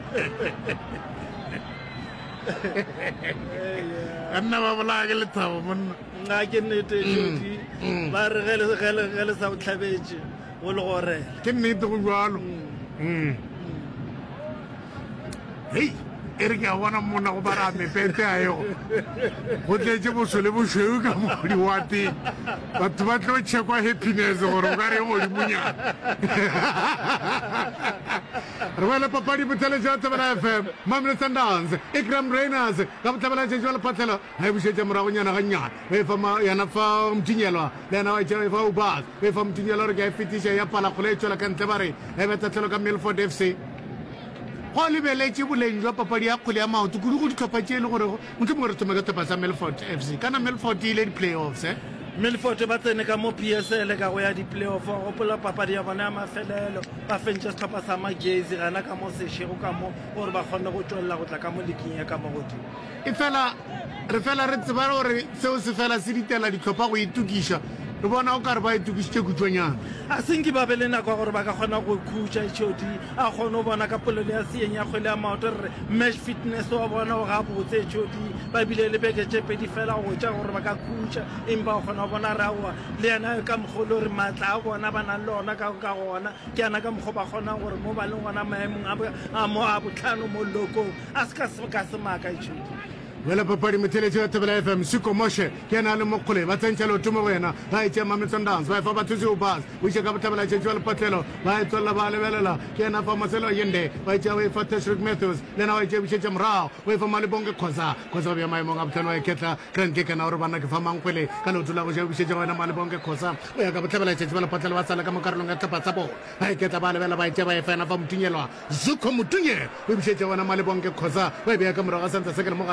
anna ba bolaya ke lethabo monna nga ke nnete Jodi ba re ge le sa o tlhabetše go le gore ke nnete go jalo hei e re ke a bona monna go bara mepete a ego go tletse boso le bošweu ka modi wa teng batho ba tlo tšhekwa happiness gore o ka re godimonyana re boele papadi botheletše wa Thobela FM Mamelodi Sundowns Ikram Rainers ka botlhabela tšetše wa lephatlhelo ga e bušetša moragonyana gannyana ba e fa yana fa Mtinyelwa le yana wa e fa Obas ba e fa Mtinyelwa gore ke a e fetiša ya palakgolo e tšwela ka ntle ba re ga e betatlhelo ka Milford FC go lebeletše boleng jwa papadi ya kgole ya maoto kudu go ditlhopha tše e le gore motho mongwe re thome ka tlhopha sa Milford FC kana Milford ile di-playoffs Milford ba tsene ka mo PSL ka go ya di-playoff go gopola papadi ya bona ya mafelelo ba fentše setlhopha sa Magesi gana ka mo sešego ka mo gore ba kgone go tšwelela go tla ka mo leking ya ka mo godimo re fela re tseba gore seo se fela se ditela ditlhopha go itukiša re bona o kare ba itukišitše kutsonyana a senke ba be le nako ya gore ba ka kgona go khutša Jodi a kgone go bona ka polelo ya seeng ya kgwele ya maoto re match fitness wa bona o ga botse Jodi ba bile le beke tše pedi fela go tša gore ba ka khutša empa o kgona go bona re aowa le yena ka mokgolo gore maatla a bona ba nang le ona ka gona ke yana ka mokgwa ba kgonang gore mo ba leng gona maemong a mo a botlhano mo lokong a se ka semaka Jodi wela papadi motheletše wa Thobela FM Suko Moshe ke ena le mokgole ba tsentša leoto mo go yena ba e tšea Mamelodi Sundowns ba e fa bathusi Obas o iša ka botlhabela tšetše wa lepatlelo ba e tswelela ba lebelela ke ena fa Marcelo Yende ba e tšea o e fa Tashrik Matthews le ena wa e tšea bišetša morago o e fa Malebonke Khoza ba bja maemong a botlhano wa e ketla Grant ke kana gore bana ke fa mangkgwele ka leoto la go ja bišetša go yena Malebonke Khoza o ya ka botlhabela tšetše ba lepatlelo ba tsala ka mo karolong ya tlhopha tsa bona ba e ketla ba lebela ba e tšea ba e fa ena fa Mtunyelwa Zuko Mutunye o bišetša wena Malebonke Khoza o e beya ka morago a santse sekele mo gare ga lepatlelo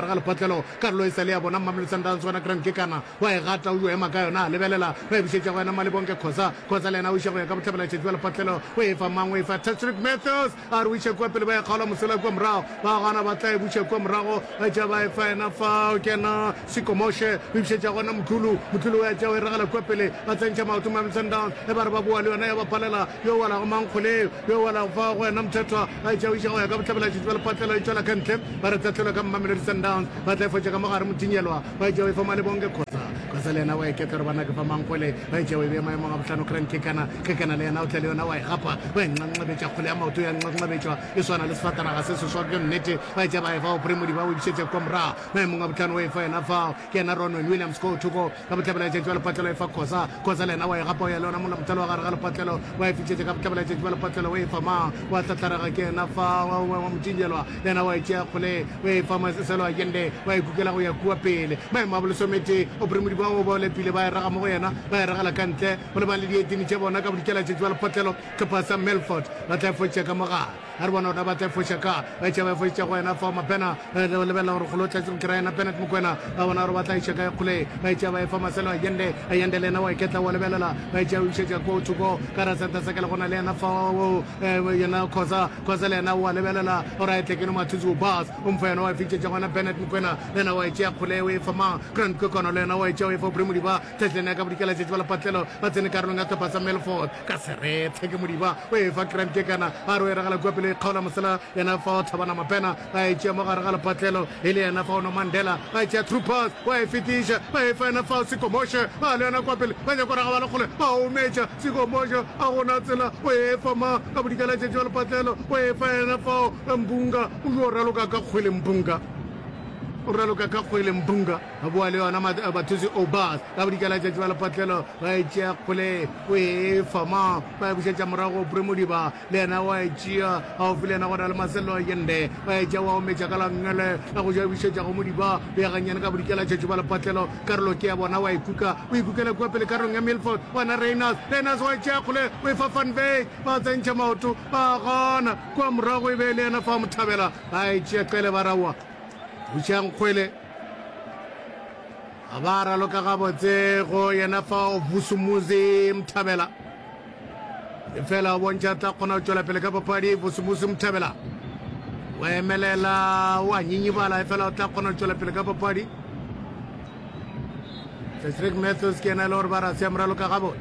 patlelo Carlo Isale ya bona Mamelodi Sundowns wana Grand Kekana wa e gata o ema ka yona lebelela ba bisetsa go ena Malebonke Khoza le ena o isha go ya ka botlhabela tshedi ba patlelo o e fa mangwe e fa Patrick Matthews a re wishe kwa pele ba khala mosela kwa mrago ba gana ba tla e bushe kwa mrago a ja ba e fa ena fa kena Sikomoshe o bisetsa gona Mthulu wa ja o regala kwa pele ba tsentsa maoto Mamelodi Sundowns e ba re ba bua le yona ya ba palela yo wala go mangkhole yo wala fa go ena Mthethwa a ja o isha go ya ka botlhabela tshedi ba patlelo e tsala ka ntle ba re tlatlelo ka Mamelodi Sundowns ba tla fotsa ka mogare Mutinyelwa ba ja o e fa Malebonke Khoza le ena wa e ketero bana ke fa mangkhole ba ja o e be maemo ga botlhano Grand Kekana le ena o tla le yona wa e gapa ba nqanqabetsa kgole ya maoto ya nqanqabetsa e swana le sefatanaga se se swa ke nnete ba ja ba e fa o Premodi ba o bisetse kwa mra maemo ga botlhano wa e fa ena fa ke ena Ronwen Williams go thoko ka botlhabela tshedi ba lepatlelo e fa Khoza le ena wa e gapa ya le yona mola botlhalo wa gare ga lepatlelo wa e fitsetse ka botlhabela tshedi ba lepatlelo wa e fa ma wa tlatlaraga ke ena fa wa Mutinyelwa le ena wa e tšea kgole wa e fa Maseselo Akende wa e kukela go ya kua pele maemo a bolesomete o Premodi ba o ba lepile ba e raga mo go yena ba e ragala ka ntle go le ba le dietini tša bona ka bodikela tšedi ba lepatlelo tlhopha sa Melfort ba tla fotša ka mogare a re bona ona ba tla fotša ka ba tša ba fotša go yena fa mapena lebelela gore kgolo tlatse kry ena Bennett Mokoena ba bona gore ba tla iša ka kgole ba tša ba e fa Maselo Akende le ena wa e ketla wa lebelela ba tša o išetša ko thoko ka ra senta sekele gona le ena fa yena Khoza le ena wa lebelela gore a etlekeno Mathusi o bas o mfa yena wa e fitšetša gona Bennett Mokoena le ena wa e tšea kgole o e fa ma Grand Kekana le ena wa e tšea o e fa Premodiba tletlene ya ka bodikela tšetši ba lepatlelo ba tsene karolong ya tlhopha sa Melfort ka serethe ke Modiba o e fa Grand Kekana a re o e regala kua pele e kgaola mosela yena fa o Thabana Mapena ba e tšea mo gare ga lepatlelo e le yena fa ono Mandela ba e tšea Troopers wa e fetiša ba e fa yena fa Sikomoshe ba le yena kua pele ba nyako raga ba le kgole ba o metša Sikomoshe a gona tsela o e fa ma ka bodikela tšetši ba lepatlelo o e fa yena fa Mbunga o yo raloka ka kgwele Mbunga o raloka ka kgwele Mbunga a bua le yona Mathusi o bas ka bodikela tšetši ba lepatlelo ba e tšea kgole o e fa ma ba e bušetša morago Premodiba le yena wa e tšea gaufi le yena go na le Maselo Akende ba e tšea wa o metša ka langele ka go ja bušetša go Modiba beaganyane ka bodikela tšetši ba lepatlelo karolo ke ya bona wa ikuka o ikukela kua pele karolong ya Melfort wana Reiners wa e tšea kgole o e fa Van Wyk ba tsentšha maoto ba gana kua morago e be le yena fa Mothabela ba e tšea qele ba raua bušang kgwele a ba raloka gabotse go yena fa o Vusumuzi Mthabela e fela o bontšha tla kgona o tšwela pele ka papadi Vusumuzi Mthabela wa emelela wa nyinyibala e fela o tla kgona o tšwela pele ka papadi Patrick Matthews ke ena le gore ba ra siam raloka gabotse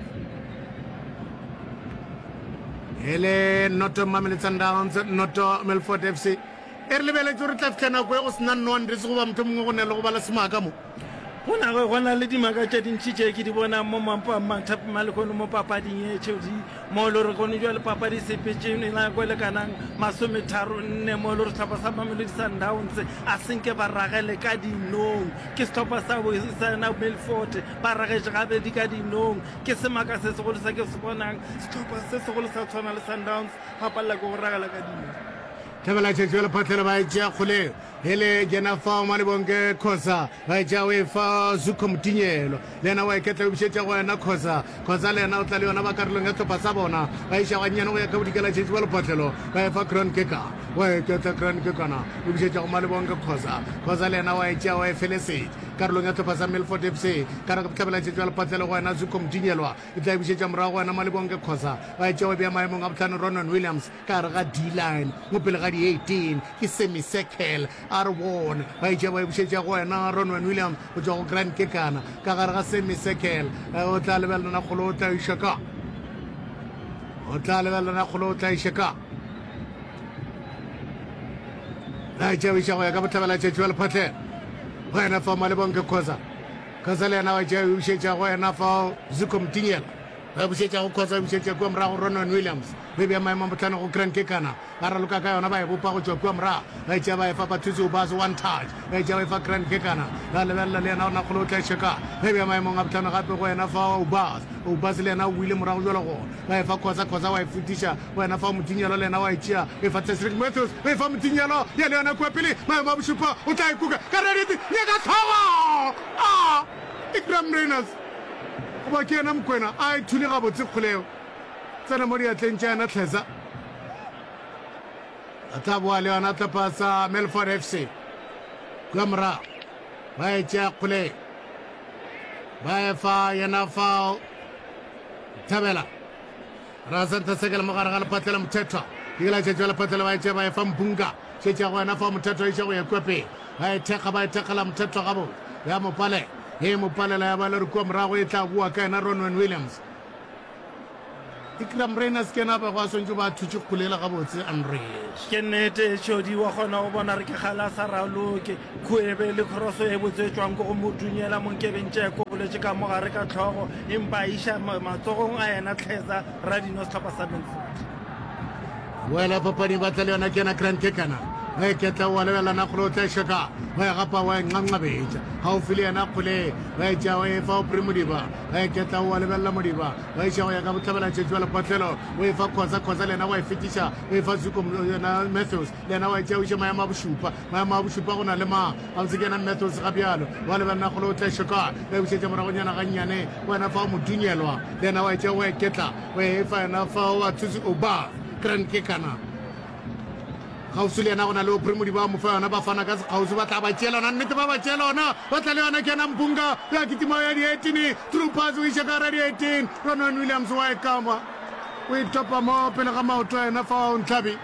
e le noto Mamelodi Sundowns noto Melfort FC e re lebeletse gore tla fitlha nako e go sena nnwandre se go ba motho mongwe go ne le go bala semaka mo go na le dimaka tše dintšhi tše ke di bona mo Malekone mo papading e tšeo mo le gore kone jwa le papadi sepetšene nako le kanang 34 mo le gore setlhopha sa Mamelodi Sundowns a senke ba ragele ka dinong ke setlhopha sa Melfort ba ragetše gabedi ka dinong ke semaka se segolo sa ke se bonang setlhopha se segolo sa tshwana le Sundowns ga palela ke go ragela ka dinong Thabela tšetši ba lepatlelo ba e tšea kgoleo e le kena fa Malebonke Khoza ba e tšea o e fa Zuko Mutinyelo le yena wa e ketla o bišetša go yena Khoza le yena o tla le yona ba karolong ya tlhopha sa bona ba iša gannyane go ya ka bodikela tšetši ba lepatlelo ba e fa Grand Kekana wa e ketla Grand Kekana o bišetša go Malebonke Khoza le yena wa e tšea wa e felesetse karolong ya tlhopha sa Melfort FC ka re tlhabela tšetši ba lepatlelo go yena Zuko Mutinyelwa e tla e bišetša morago go yena Malebonke Khoza ba e tšea o bea maemong a botlhano Ronwen Williams ka gare ga D-line mo pele ga di 18 ke Semi-Circle a re bone ba itša ba e bušetša go wena Ronwen Williams go tšwa go Grand Kekana ka gare ga Semi-Circle o tla lebelelana kgolo o tla iša ka ba itša ba iša go ya ka botlhabela tšetši ba lephatlhela go yena fa Malebonke Khoza le yena wa tšea e bušetša go yena fa Zuko Mutinyela ba bušetša go Khoza bušetša kua morago Ronwen Williams be bea maemo a botlhano go Grand Kekana ba raloka ka yona ba e bopa go tšwa kua morago ba itšea ba e fa Pathusi o bas one touch ba itšea ba e fa Grand Kekana ba lebelela le yena o nakgolo o tla išeka be bea maemong a botlhano gape go yena fa o bas le yena o buile morago jalo gona ba e fa Khoza wa e fetiša go yena fa Mutinyelo le yena wa e tšea e fa Patrick Matthews ba e fa Mutinyelo ya le yona kua pele maemo a bošupa o tla ikuka ka rarete nyaka tlhogo Ikram Reiners goba ke ena Mokoena a e thule gabotse kgoleo tsena mo diatleng tša yena Tlhesa a tla boa le yona tlhopha sa Melfort FC kua morago ba e tšea kgole ba e fa yena fao Thabela ra santa sekela mogare ga lepatlela mothetwa dikela tšetšwa lepatlela ba e tšea ba e fa Mbunga tšetša go yena fa mothetwa iša go ya kwepe ba e thekga ba e thekgela mothetwa gabo ya mopale e mopalela ya ba le re kua morago e tla bua ka yena Ronwen Williams Ikram Reina skena ba go a swantse ba thutse kgolela gabotse Andres ke nnete Chodi wa gona o bona re ke gala sa raloke khuebe le khoroso e botsetswang go modunyela monkebentse ko boletse ka mogare ka tlhogo empa isha matsogong a yena tlheza radino slapa sa Melfort wela papadi ba tla le yona kena Grand Kekana e ketla wa lebela na go tla shaka ba ga pa wa nqanga beja ha o file yana khole ba e tšea e fa o Primodiba e ketla wa lebela Modiba ba e tšea ya ka botlhabela tšetšwa le patlelo o e fa khoza lena wa e fetiša o e fa Zuko na Matthews lena wa e tšea o tšea maema bushupa go na le ma a se kena Matthews ga bjalo wa lebela na go tla shaka e o tšetša morago nyana ga nyane wena fa o modunyelwa lena wa e tšea o e ketla o e fa na fa o thusi o ba Grand Kekana Gausu le yena go na le o Primodiba mo fa yona ba fana ka sekgausi ba tla ba tšela ona nnete ba tšela ona ba tla le yona kena Mbunga ya kitima ya di 18 Troopers o iša ka ra di 18 Ronwen Williams wa e kama o e topa mo pele ga maoto a yena fa o Ntlhabi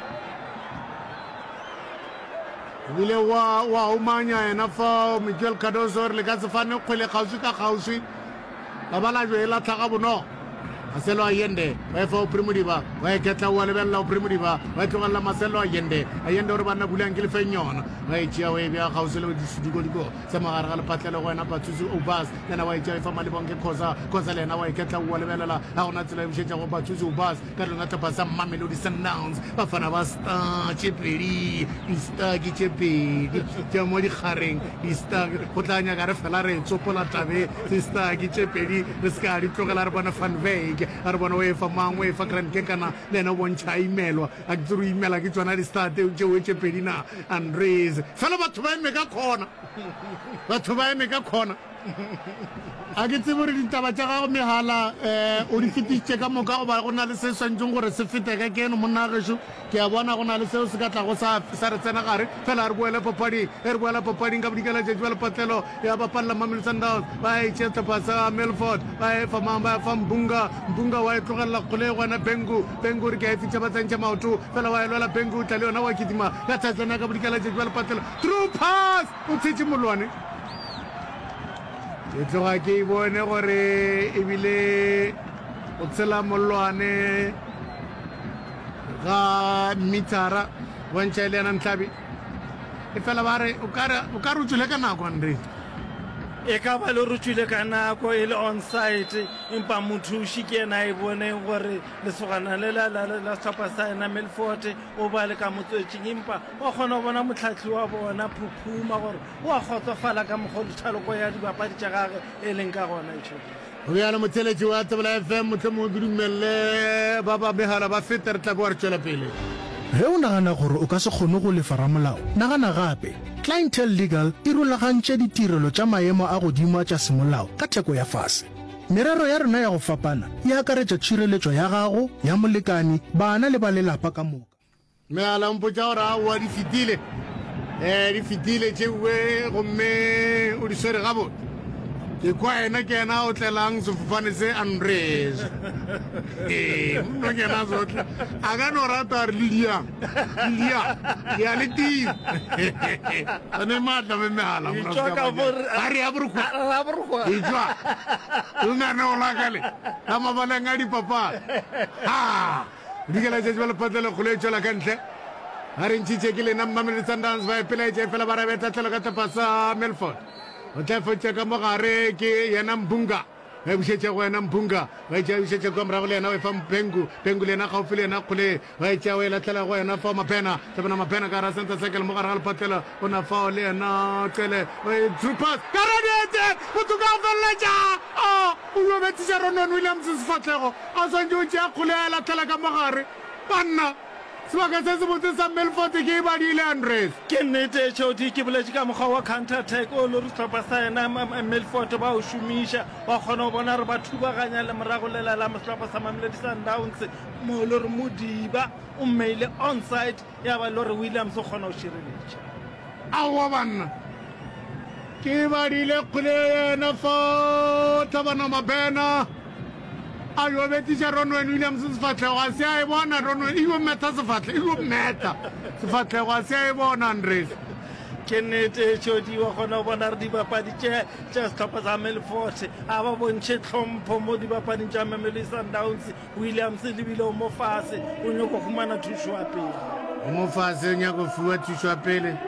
ebile wa umanya yena fa Miguel Cardozo re le ka sefane kgwele kgauswi ka kgauswi ba ba la jwela tlhaga bono Marcelo Allende ba e fa o Primodiba ba e ketla wa lebella o Primodiba ba e tlogela Marcelo Allende gore ba nna bulang ke le fenyona ba e tšea o e bja gausi le diko sa magare ga lepatlelo go wena Bathusi Obas lena wa e tšea e fa Malebonke Khoza le yena wa e ketla wa lebelela ga gona tsela e bušetša go Bathusi Obas ka lona tapa sa Mamelodi Sundowns ba fana ba star tšepedi di-staki tšepedi tša mo dikgareng di-staki go tla nyaka re fela re tsopola tabe di-staki tšepedi re se ka di tlogela re bona Van Wyk a re bona o e fa mang o e fa Grand Kekana le ena o bontšha a imelwa a ke tsere o imela ke tswana di-starte tšeo e tšepedi na Andres fela batho ba eme ka kgona a ke tsebe gore ditaba tša gago megala o di fetišitše ka moka goba go na le se swantšeng gore se fete ka keno monna gešo ke a bona go na le seo se ka tlago sa re tsena gare fela re boela papading ka bodikela tšetši ba lepatlelo ya bapalela Mamelodi Sundowns ba e tšea tapa sa Melfort ba e fa mang ba e fa Mbunga wa e tlogelela kgole go wena Bengu re ka e fitša ba tsentša maoto fela wa e lwela Bengu tla le yona wa kitima ka thatlana ka bodikela tšetši ba lepatlelo Troopers o tšhetše molwane ke tloga ke bone gore ebile o tshela molwane ga mitara bontšha e le yena Ntlhabi e fela ba re o ka re o tswile ka nako Andre e ka ba le re tswile ka nako e le on site empa mothuši ke ena e boneng gore lesogana le la setlhopha sa ena Melfort o ba le ka motswetšing empa o kgona go bona motlhatlhi wa bona Phuphuma gore o a kgotsofala ka mogolo thaloko ya dibapadi tša gage e leng ka gona o bjalo motheletši wa Tsebela FM motlho mo dumelele ba ba megala ba fete re tla bo re tšwela pele ge o nagana gore o ka se kgone go lefa ramolao nagana gape Clientele Legal e rulagantše ditirelo tša maemo a godimo tša semolao ka theko ya fase merero ya rena ya go fapana e akaretša tšhireletšo ya gago ya molekani bana le ba lelapa ka moka megala mpotša gore a oa di fetile tšeue gomme o di swere gabotse ke kwa ena ke ena o tlelang sefofane se Andres mno ke ena zotle a ka no rata re lilia ya le tio ane matla me megala a re ya borokwa ejwa o nane o lakale a mabaleng a dipapa dikela tšetši ba lepatlelo kgolo e tšwela ka ntle a re ntšhitše ke lena Mamelodi Sundowns ba epelaetše fela ba rabetatlelo ka tapa sa Melfort o tla fetša ka mogare ke yena Mbunga ba bušetša go wena Mbunga ba etša bušetša kwa morago le yena o e fa Bengu le yena gaufi le yena kgole ba etša o e latlela go wena fa Mapena tabana Mapena ka ra senta sekele mo gare ga lepatlelo o na fao le yena Cele Troopers ka radietse motho ka go feleletša o lobetiša Ronwen Williams sefatlego a swantse o tšea kgole a latlela ka mogare banna sebaka se se botse sa Melfort ke e badile Andres ke nnete Chodi ke boletše ka mokgwa wa counter attack o le re setlhopha sa ena Melfort ba o šomiša wa kgona go bona re ba thubaganya le morago lela la setlhopha sa Mamelodi Sundowns mo le re Modiba o mmeile onside ya ba le re Williams o kgona go šireletša aowa banna ke badile kgole yena fa Thabana Mabena a yo betisa Ronwen Williams sefatlego a se a e bona Ronwen e yo meta sefatlego a se a e bona Andres ke nnete Chodi wa gona bona re dibapadi tše setlhopha sa Melfort a ba bontšhe tlhompho mo dibapading tša Mamelodi Sundowns. Williams lebile o mo fase o nyako fumana thušo ya pele mo fase o nyako fiwa thušo ya pele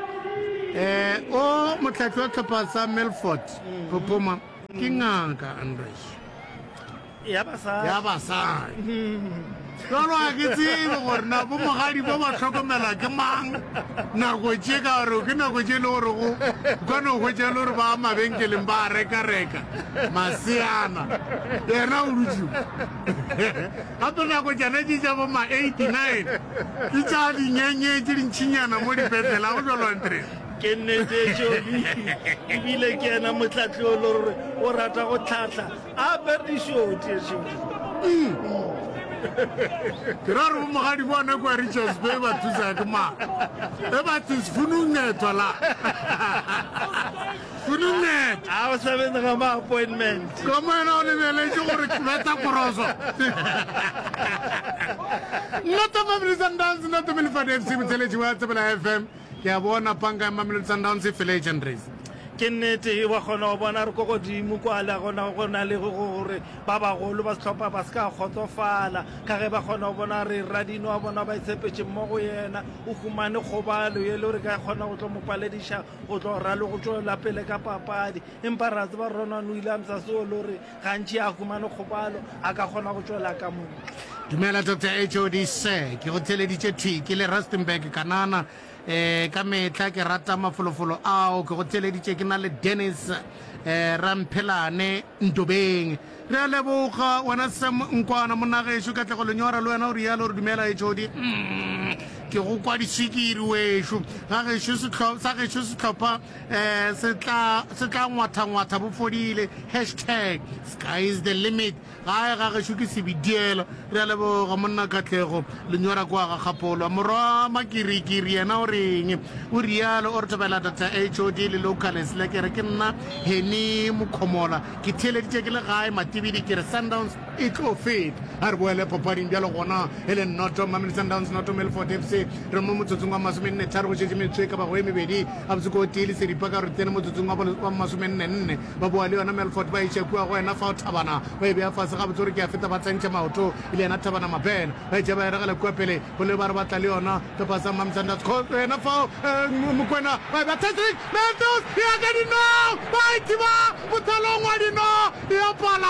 o motlhatlhi wa tlhopha sa Melfort Popoma ke ngaka Andres ya basadi jalo a ke tsebe gore na bo mogadi ba ba tlhokomela ke mang nako tše ka gore ke nako tše le gore go kwane go tše le gore ba mabenkeleng ba reka maseana yena o dutio gape nako tšana tše tša bo ma-89 ke tša dinyenye tše dintšhinyana mo dipetlela go jalo Andre ke nnete Chodi ebile ke ena motlhatlhi o le gore o rata go tlhatlha a berdishoti ke ra re bo mogadi bona kwa Richards Bay ba thusa ke mang e ba thusa funungetwa la fununget a o sabene ga ma-appointment ka moena o lebeletse gore ke beta koroso nota Mamelodi Sundowns nota Melfort FC motheletši wa Tsebela FM ke a bona panka ya Mamelodi Sundowns e feletse Andres ke nnete wa kgona go bona re ko godimo kwa le gona le gore ba bagolo ba setlhopha ba se ka kgotsofala ka ge ba kgona go bona re Radino wa bona ba itshepetse mo go yena o fumane kgobalo ye le gore ka kgona go tlo mo palediša go tlo ra le go tšwela pele ka papadi empa ra tseba Ronwen Williams a seo le gore gantši a fumane kgobalo a ka kgona go tšwela ka mo dumela Dr. HOD se ke go theleditše Twiki le Rustenburg kanana ka metla ke rata mafolofolo ao ke go theleditše ke na le Dennis Ramphelane Ntobeng re a leboga wena Sam Nkwana monagešo ka tlego lenyora le wena o rialo re dumela HOD ke go kwa diswikiri wešo sa gešo setlhopha se tla ngwatha bo fodile #sky is the limit ga gešo ke sebidielo re a leboga monna Katlego lenyora kwa ga kgapolo morwa makirikiri yena o reng o rialo o re tobela Dr. HOD le locals le ke re ke nna Heni Mokhomola ke theleditše ke le gae matibidi ke re Sundowns e tlo feta a re boele papading bjalo gona e le noto Mamelodi Sundowns noto Melfort FC re mo motsotsong wa 43 go šetše metswe ka bago e mebedi a botse ko tele seripa ka re tene motsotsong wa 44 ba boa le yona Melfort ba itše kua go wena fa o Thabana ba e bea fase ga botse gore ke a feta ba tsentše maoto e le yena Thabana Mabena ba itše ba e regela kua pele go le ba re batla le yona topa sa Mamelodi Sundowns wena fao Mokwena ba e bea Tendrick Mentos ya ka dinao ba ithiba bothalong wa dino ya pala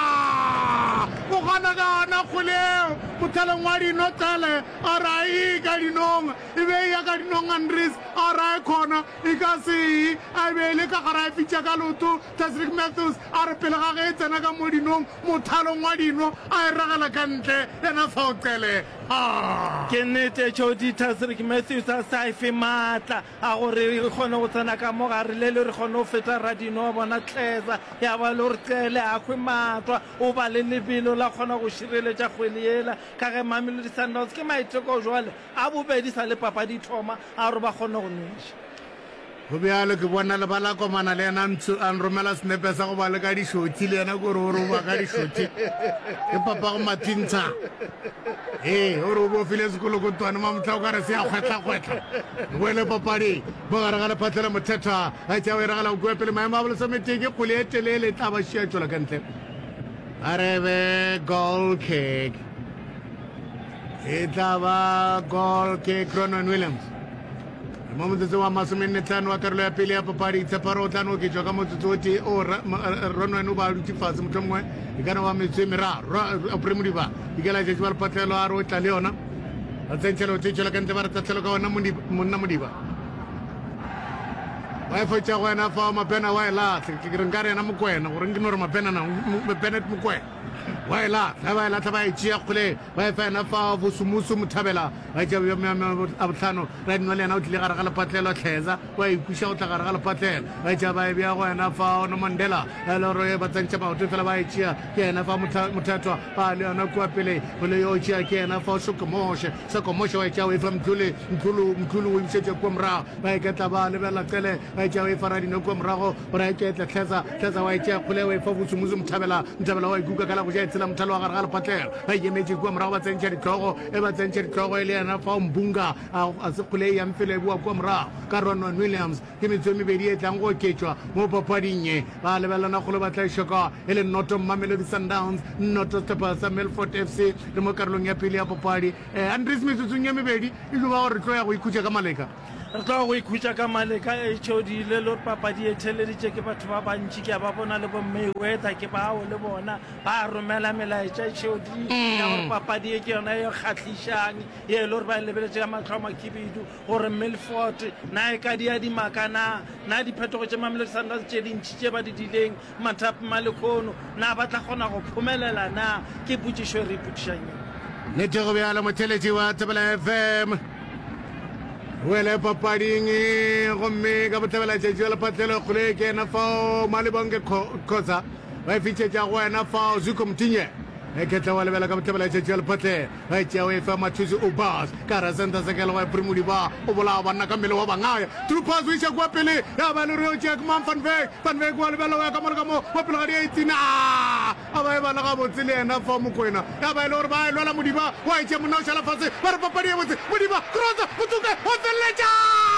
go gana ka na kgoleo bothalong wa dino tale a ra e ka dinong e be ya ka dinong Andres a ra e khona e ka se a be le ka gara e fitša ka loto Tendrick Mentos a re pele ga ge e tsena ka mo dinong mothalong wa dino a e ragela ka ntle yena fa o qele ke nnete Chodi Tendrick Mentos a sa e fe maatla a gore re kgone go tsena ka mo gare le re kgone go feta Radino wa bona tleza ya ba le gore qele a khwe matwa o ba le lebelo la kgona go šireletša kgwele ela ka ge Mamelodi Sundowns ke maiteko jwale a bobedi sa le papadi thoma a gore ba kgone go neša go bjalo ke bona le bala komana le yena a nromela senepe sa go ba le ka dišothi le yena kore ore o ba ka dišothi ke papa go mathintsha ore o bofile sekolo kotwane mamotla o ka re se ya kgwetlha boele papadi bo gare ga lephatlhela mothetha a tšea o e regela go kua pele maemo a bolosameteng ke kgole e telele e tla ba šia tšola ka ntle a rebe goal kick e tla ba goal kick Ronwen Williams mo motsotso wa 45 wa karolo ya pele ya papadi tsheparo o tla no ke tswa ka motsotso o tee o Ronwen o ba dutse fatshe motho mongwe e kana wa metswe meraro a Premodiba e ka la tšetše ba lephatlhelo a re o tla le yona a tsentšhela o tšetšela ka ntle ba re tatlhelo ka ona monna Modiba wa e fetša go wena fa Mabena wa e latlhe ke re nka re yena Mokwena gore nke no re Bennett Mokwena wa ela ba itšea kgole ba e fena fa bosumusu mothabela ba itša a botlhano ra dino le yena o tlile gare ga lepatlelo tlheza wa ikuša go tla gare ga lepatlelo ba itša ba e bea go yena fa ono mandela e le gore ba tsentša maoto fela ba itšea ke yena fa mothatwa ba le yona kua pele gole yo tšea ke yena fa sokomoshe wa itšea o e fa mtlulu o ibišetše kua morago ba eketla ba lebela qele ba itšea o e fara dino kua morago gore a ketla tlheza wa itšea kgole o e fa bosumusu mothabela wa ikuka ka la go ja tsela mothalo wa gare ga lepatlelo ba ikemetse kua morago ba tsentša ditlogo e le yena fa mbunga a se kgole e yang fele bua kua morago ka Ronwen Williams ke metso e mebedi e tlang go oketšwa mo papading e ba lebelana kgolo ba tla ishoka e le Noto Mamelodi Sundowns Noto Stars sa Milford FC le mo karolong ya pele ya papadi Andries metsotsong ya mebedi e tlo ba gore tlo ya go ikhutša ka maleka re tlo go ikhutša ka maleka HOD le lor papadi e theleditše ke batho ba bantši ke a ba bona le bo Mayweather ke bao le bona ba romela melaetša HOD ya gore papadi e ke yona e kgatlhišang ye lor ba lebeletše ka matlho a makibidu gore Milford na e ka dia dimaka na diphetogo tše Mamelodi Sundowns tše dintšhi tše ba di dileng Mathapi Malekono na ba tla kgona go phomelela na ke potšišo e re ipotšišang nete go bjala motheletši wa Thobela FM wele papading gomme ka botlhabela tšatši wa lepatlelo kgole ke ena fao Malebonke Khoza ba e fišetša go wena fao Zuko Mtinye e ketla wa lebela ka botlhabela tšatši wa lepatlelo ga e tšea o e fa Mathusi Obas ka ra senta sekelo wa Primudi ba o bolao banna ka mmele wa bangaya Troopers o iša kua pele ya ba le re o tšea ke mang Van Wyk wa lebela wa ka mole ka mo wa pele ga di 18 a ba e bala ga botse le yena fa Mokoena ya ba e le gore ba e lwela Modiba wa e tšea monna o šala fase ba re papadi e botse Modiba cross botuke o feleletša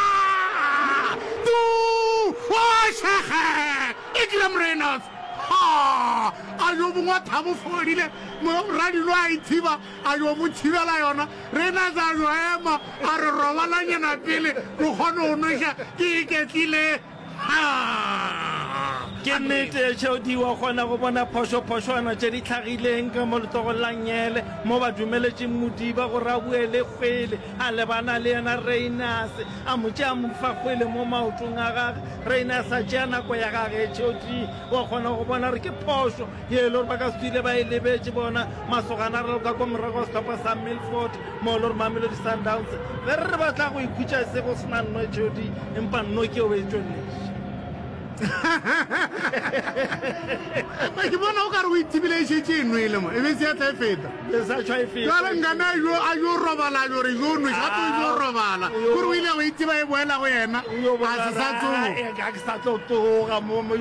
wa shege Ikram Reynolds a yo bongwa thabo fodile mo radilo a ithiba a yo mo thibela yona Reynolds a yo ema a re robalanyana pele go kgone o noša ke iketlile ke nnete HOD wa kgona go bona phošo-phošwana tše di tlhagileng ka mo letogong la Nyele mo ba dumeletšeng Modiba gore a buele kgwele a lebana le yena Reynolds a mo tšea mo fa kgwele mo maotong a gage Reynolds a tšea nako ya gage HOD wa kgona go bona re ke phošo ye le gore ba ka se tswile ba e lebetše bona masogana re ka kwa morago wa setlhopha sa Milford mo le gore Mamelodi Sundowns be re batla go ikhutša se go sena nno HOD empa nno ke o e tsweletse ke bona o ka re o ithibile e šetše e nwele mo e be se ya tla e feta jale nkana a yo robala yore yo nwe gape yo robala kore o ile go ithiba e boela go yena a se sa tloga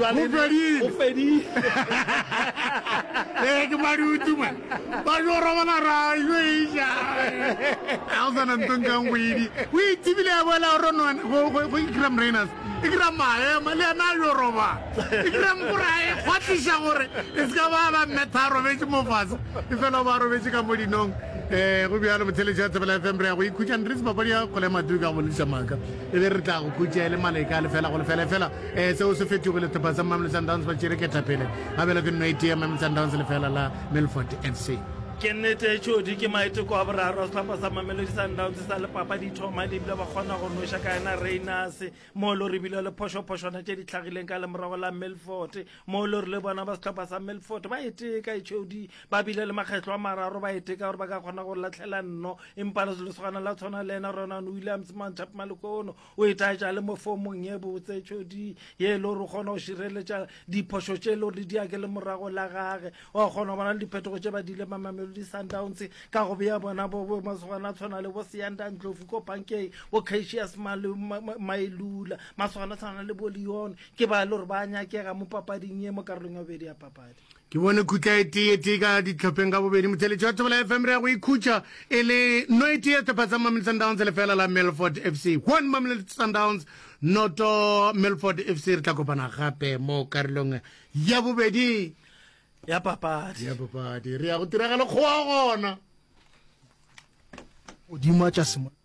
ke madi o tuma ba yo robala ra yo eša a o sana ntonkang go edi o ithibile e boela go Ikram Reynolds Ikram maema le yena yo roba Ikram gore a e kgwatliša gore e se ka ba metha robetse mo fase e fela ba robetse ka mo dinong go bjalo motheletši wa Thobela FM re ya go ikhutša Andries papadi ya kgole madu ka go bolediša maaka e be re tla go khutša le maleka le fela go le fela seo se fetogile thopha sa Mamelodi Sundowns ba tšere ke thapele a bela ke nno ete ya Mamelodi Sundowns le fela la Milford FC ke nnete HOD ke maiteko a boraro a setlhopha sa Mamelodi Sundowns sa le papadi thoma le ebile ba kgona go noša ka yena Reynolds mo le re bile le phošo-phošwana tše di tlhagileng ka lemorago la Milford mo le re le bona ba setlhopha sa Milford ba eteka HOD ba bile le makgetlo a mararo ba eteka gore ba ka kgona go latlhela nno empa le lesogana la tshwana le ena Ronwen Williams Mathapi Malekono o etaetša le mo fomong ye botse HOD ye le gore o kgona go šireletša diphošo tše le gore di diake le morago la gage wa kgona go bona le diphetogo tše ba dile Mamelodi Sundowns ka go bea bona bo masogana tshwana le bo Siyanda Ndlovu ko Pankeng bo Cassius Mailula masogana tshwana le bo Leon ke ba le gore ba nyakega mo papading ye mo karolong ya bobedi ya papadi ke bone khutla e tee ka ditlhopheng ka bobedi motheletši wa Thobela FM re ya go ikhutša e le no e tee tlhopha tsa Mamelodi Sundowns le fela la Milford FC one Mamelodi Sundowns Noto Milford FC re tla kopana gape mo karolong ya bobedi ya papadi re ya go tiragala kgoa gona godimo a tša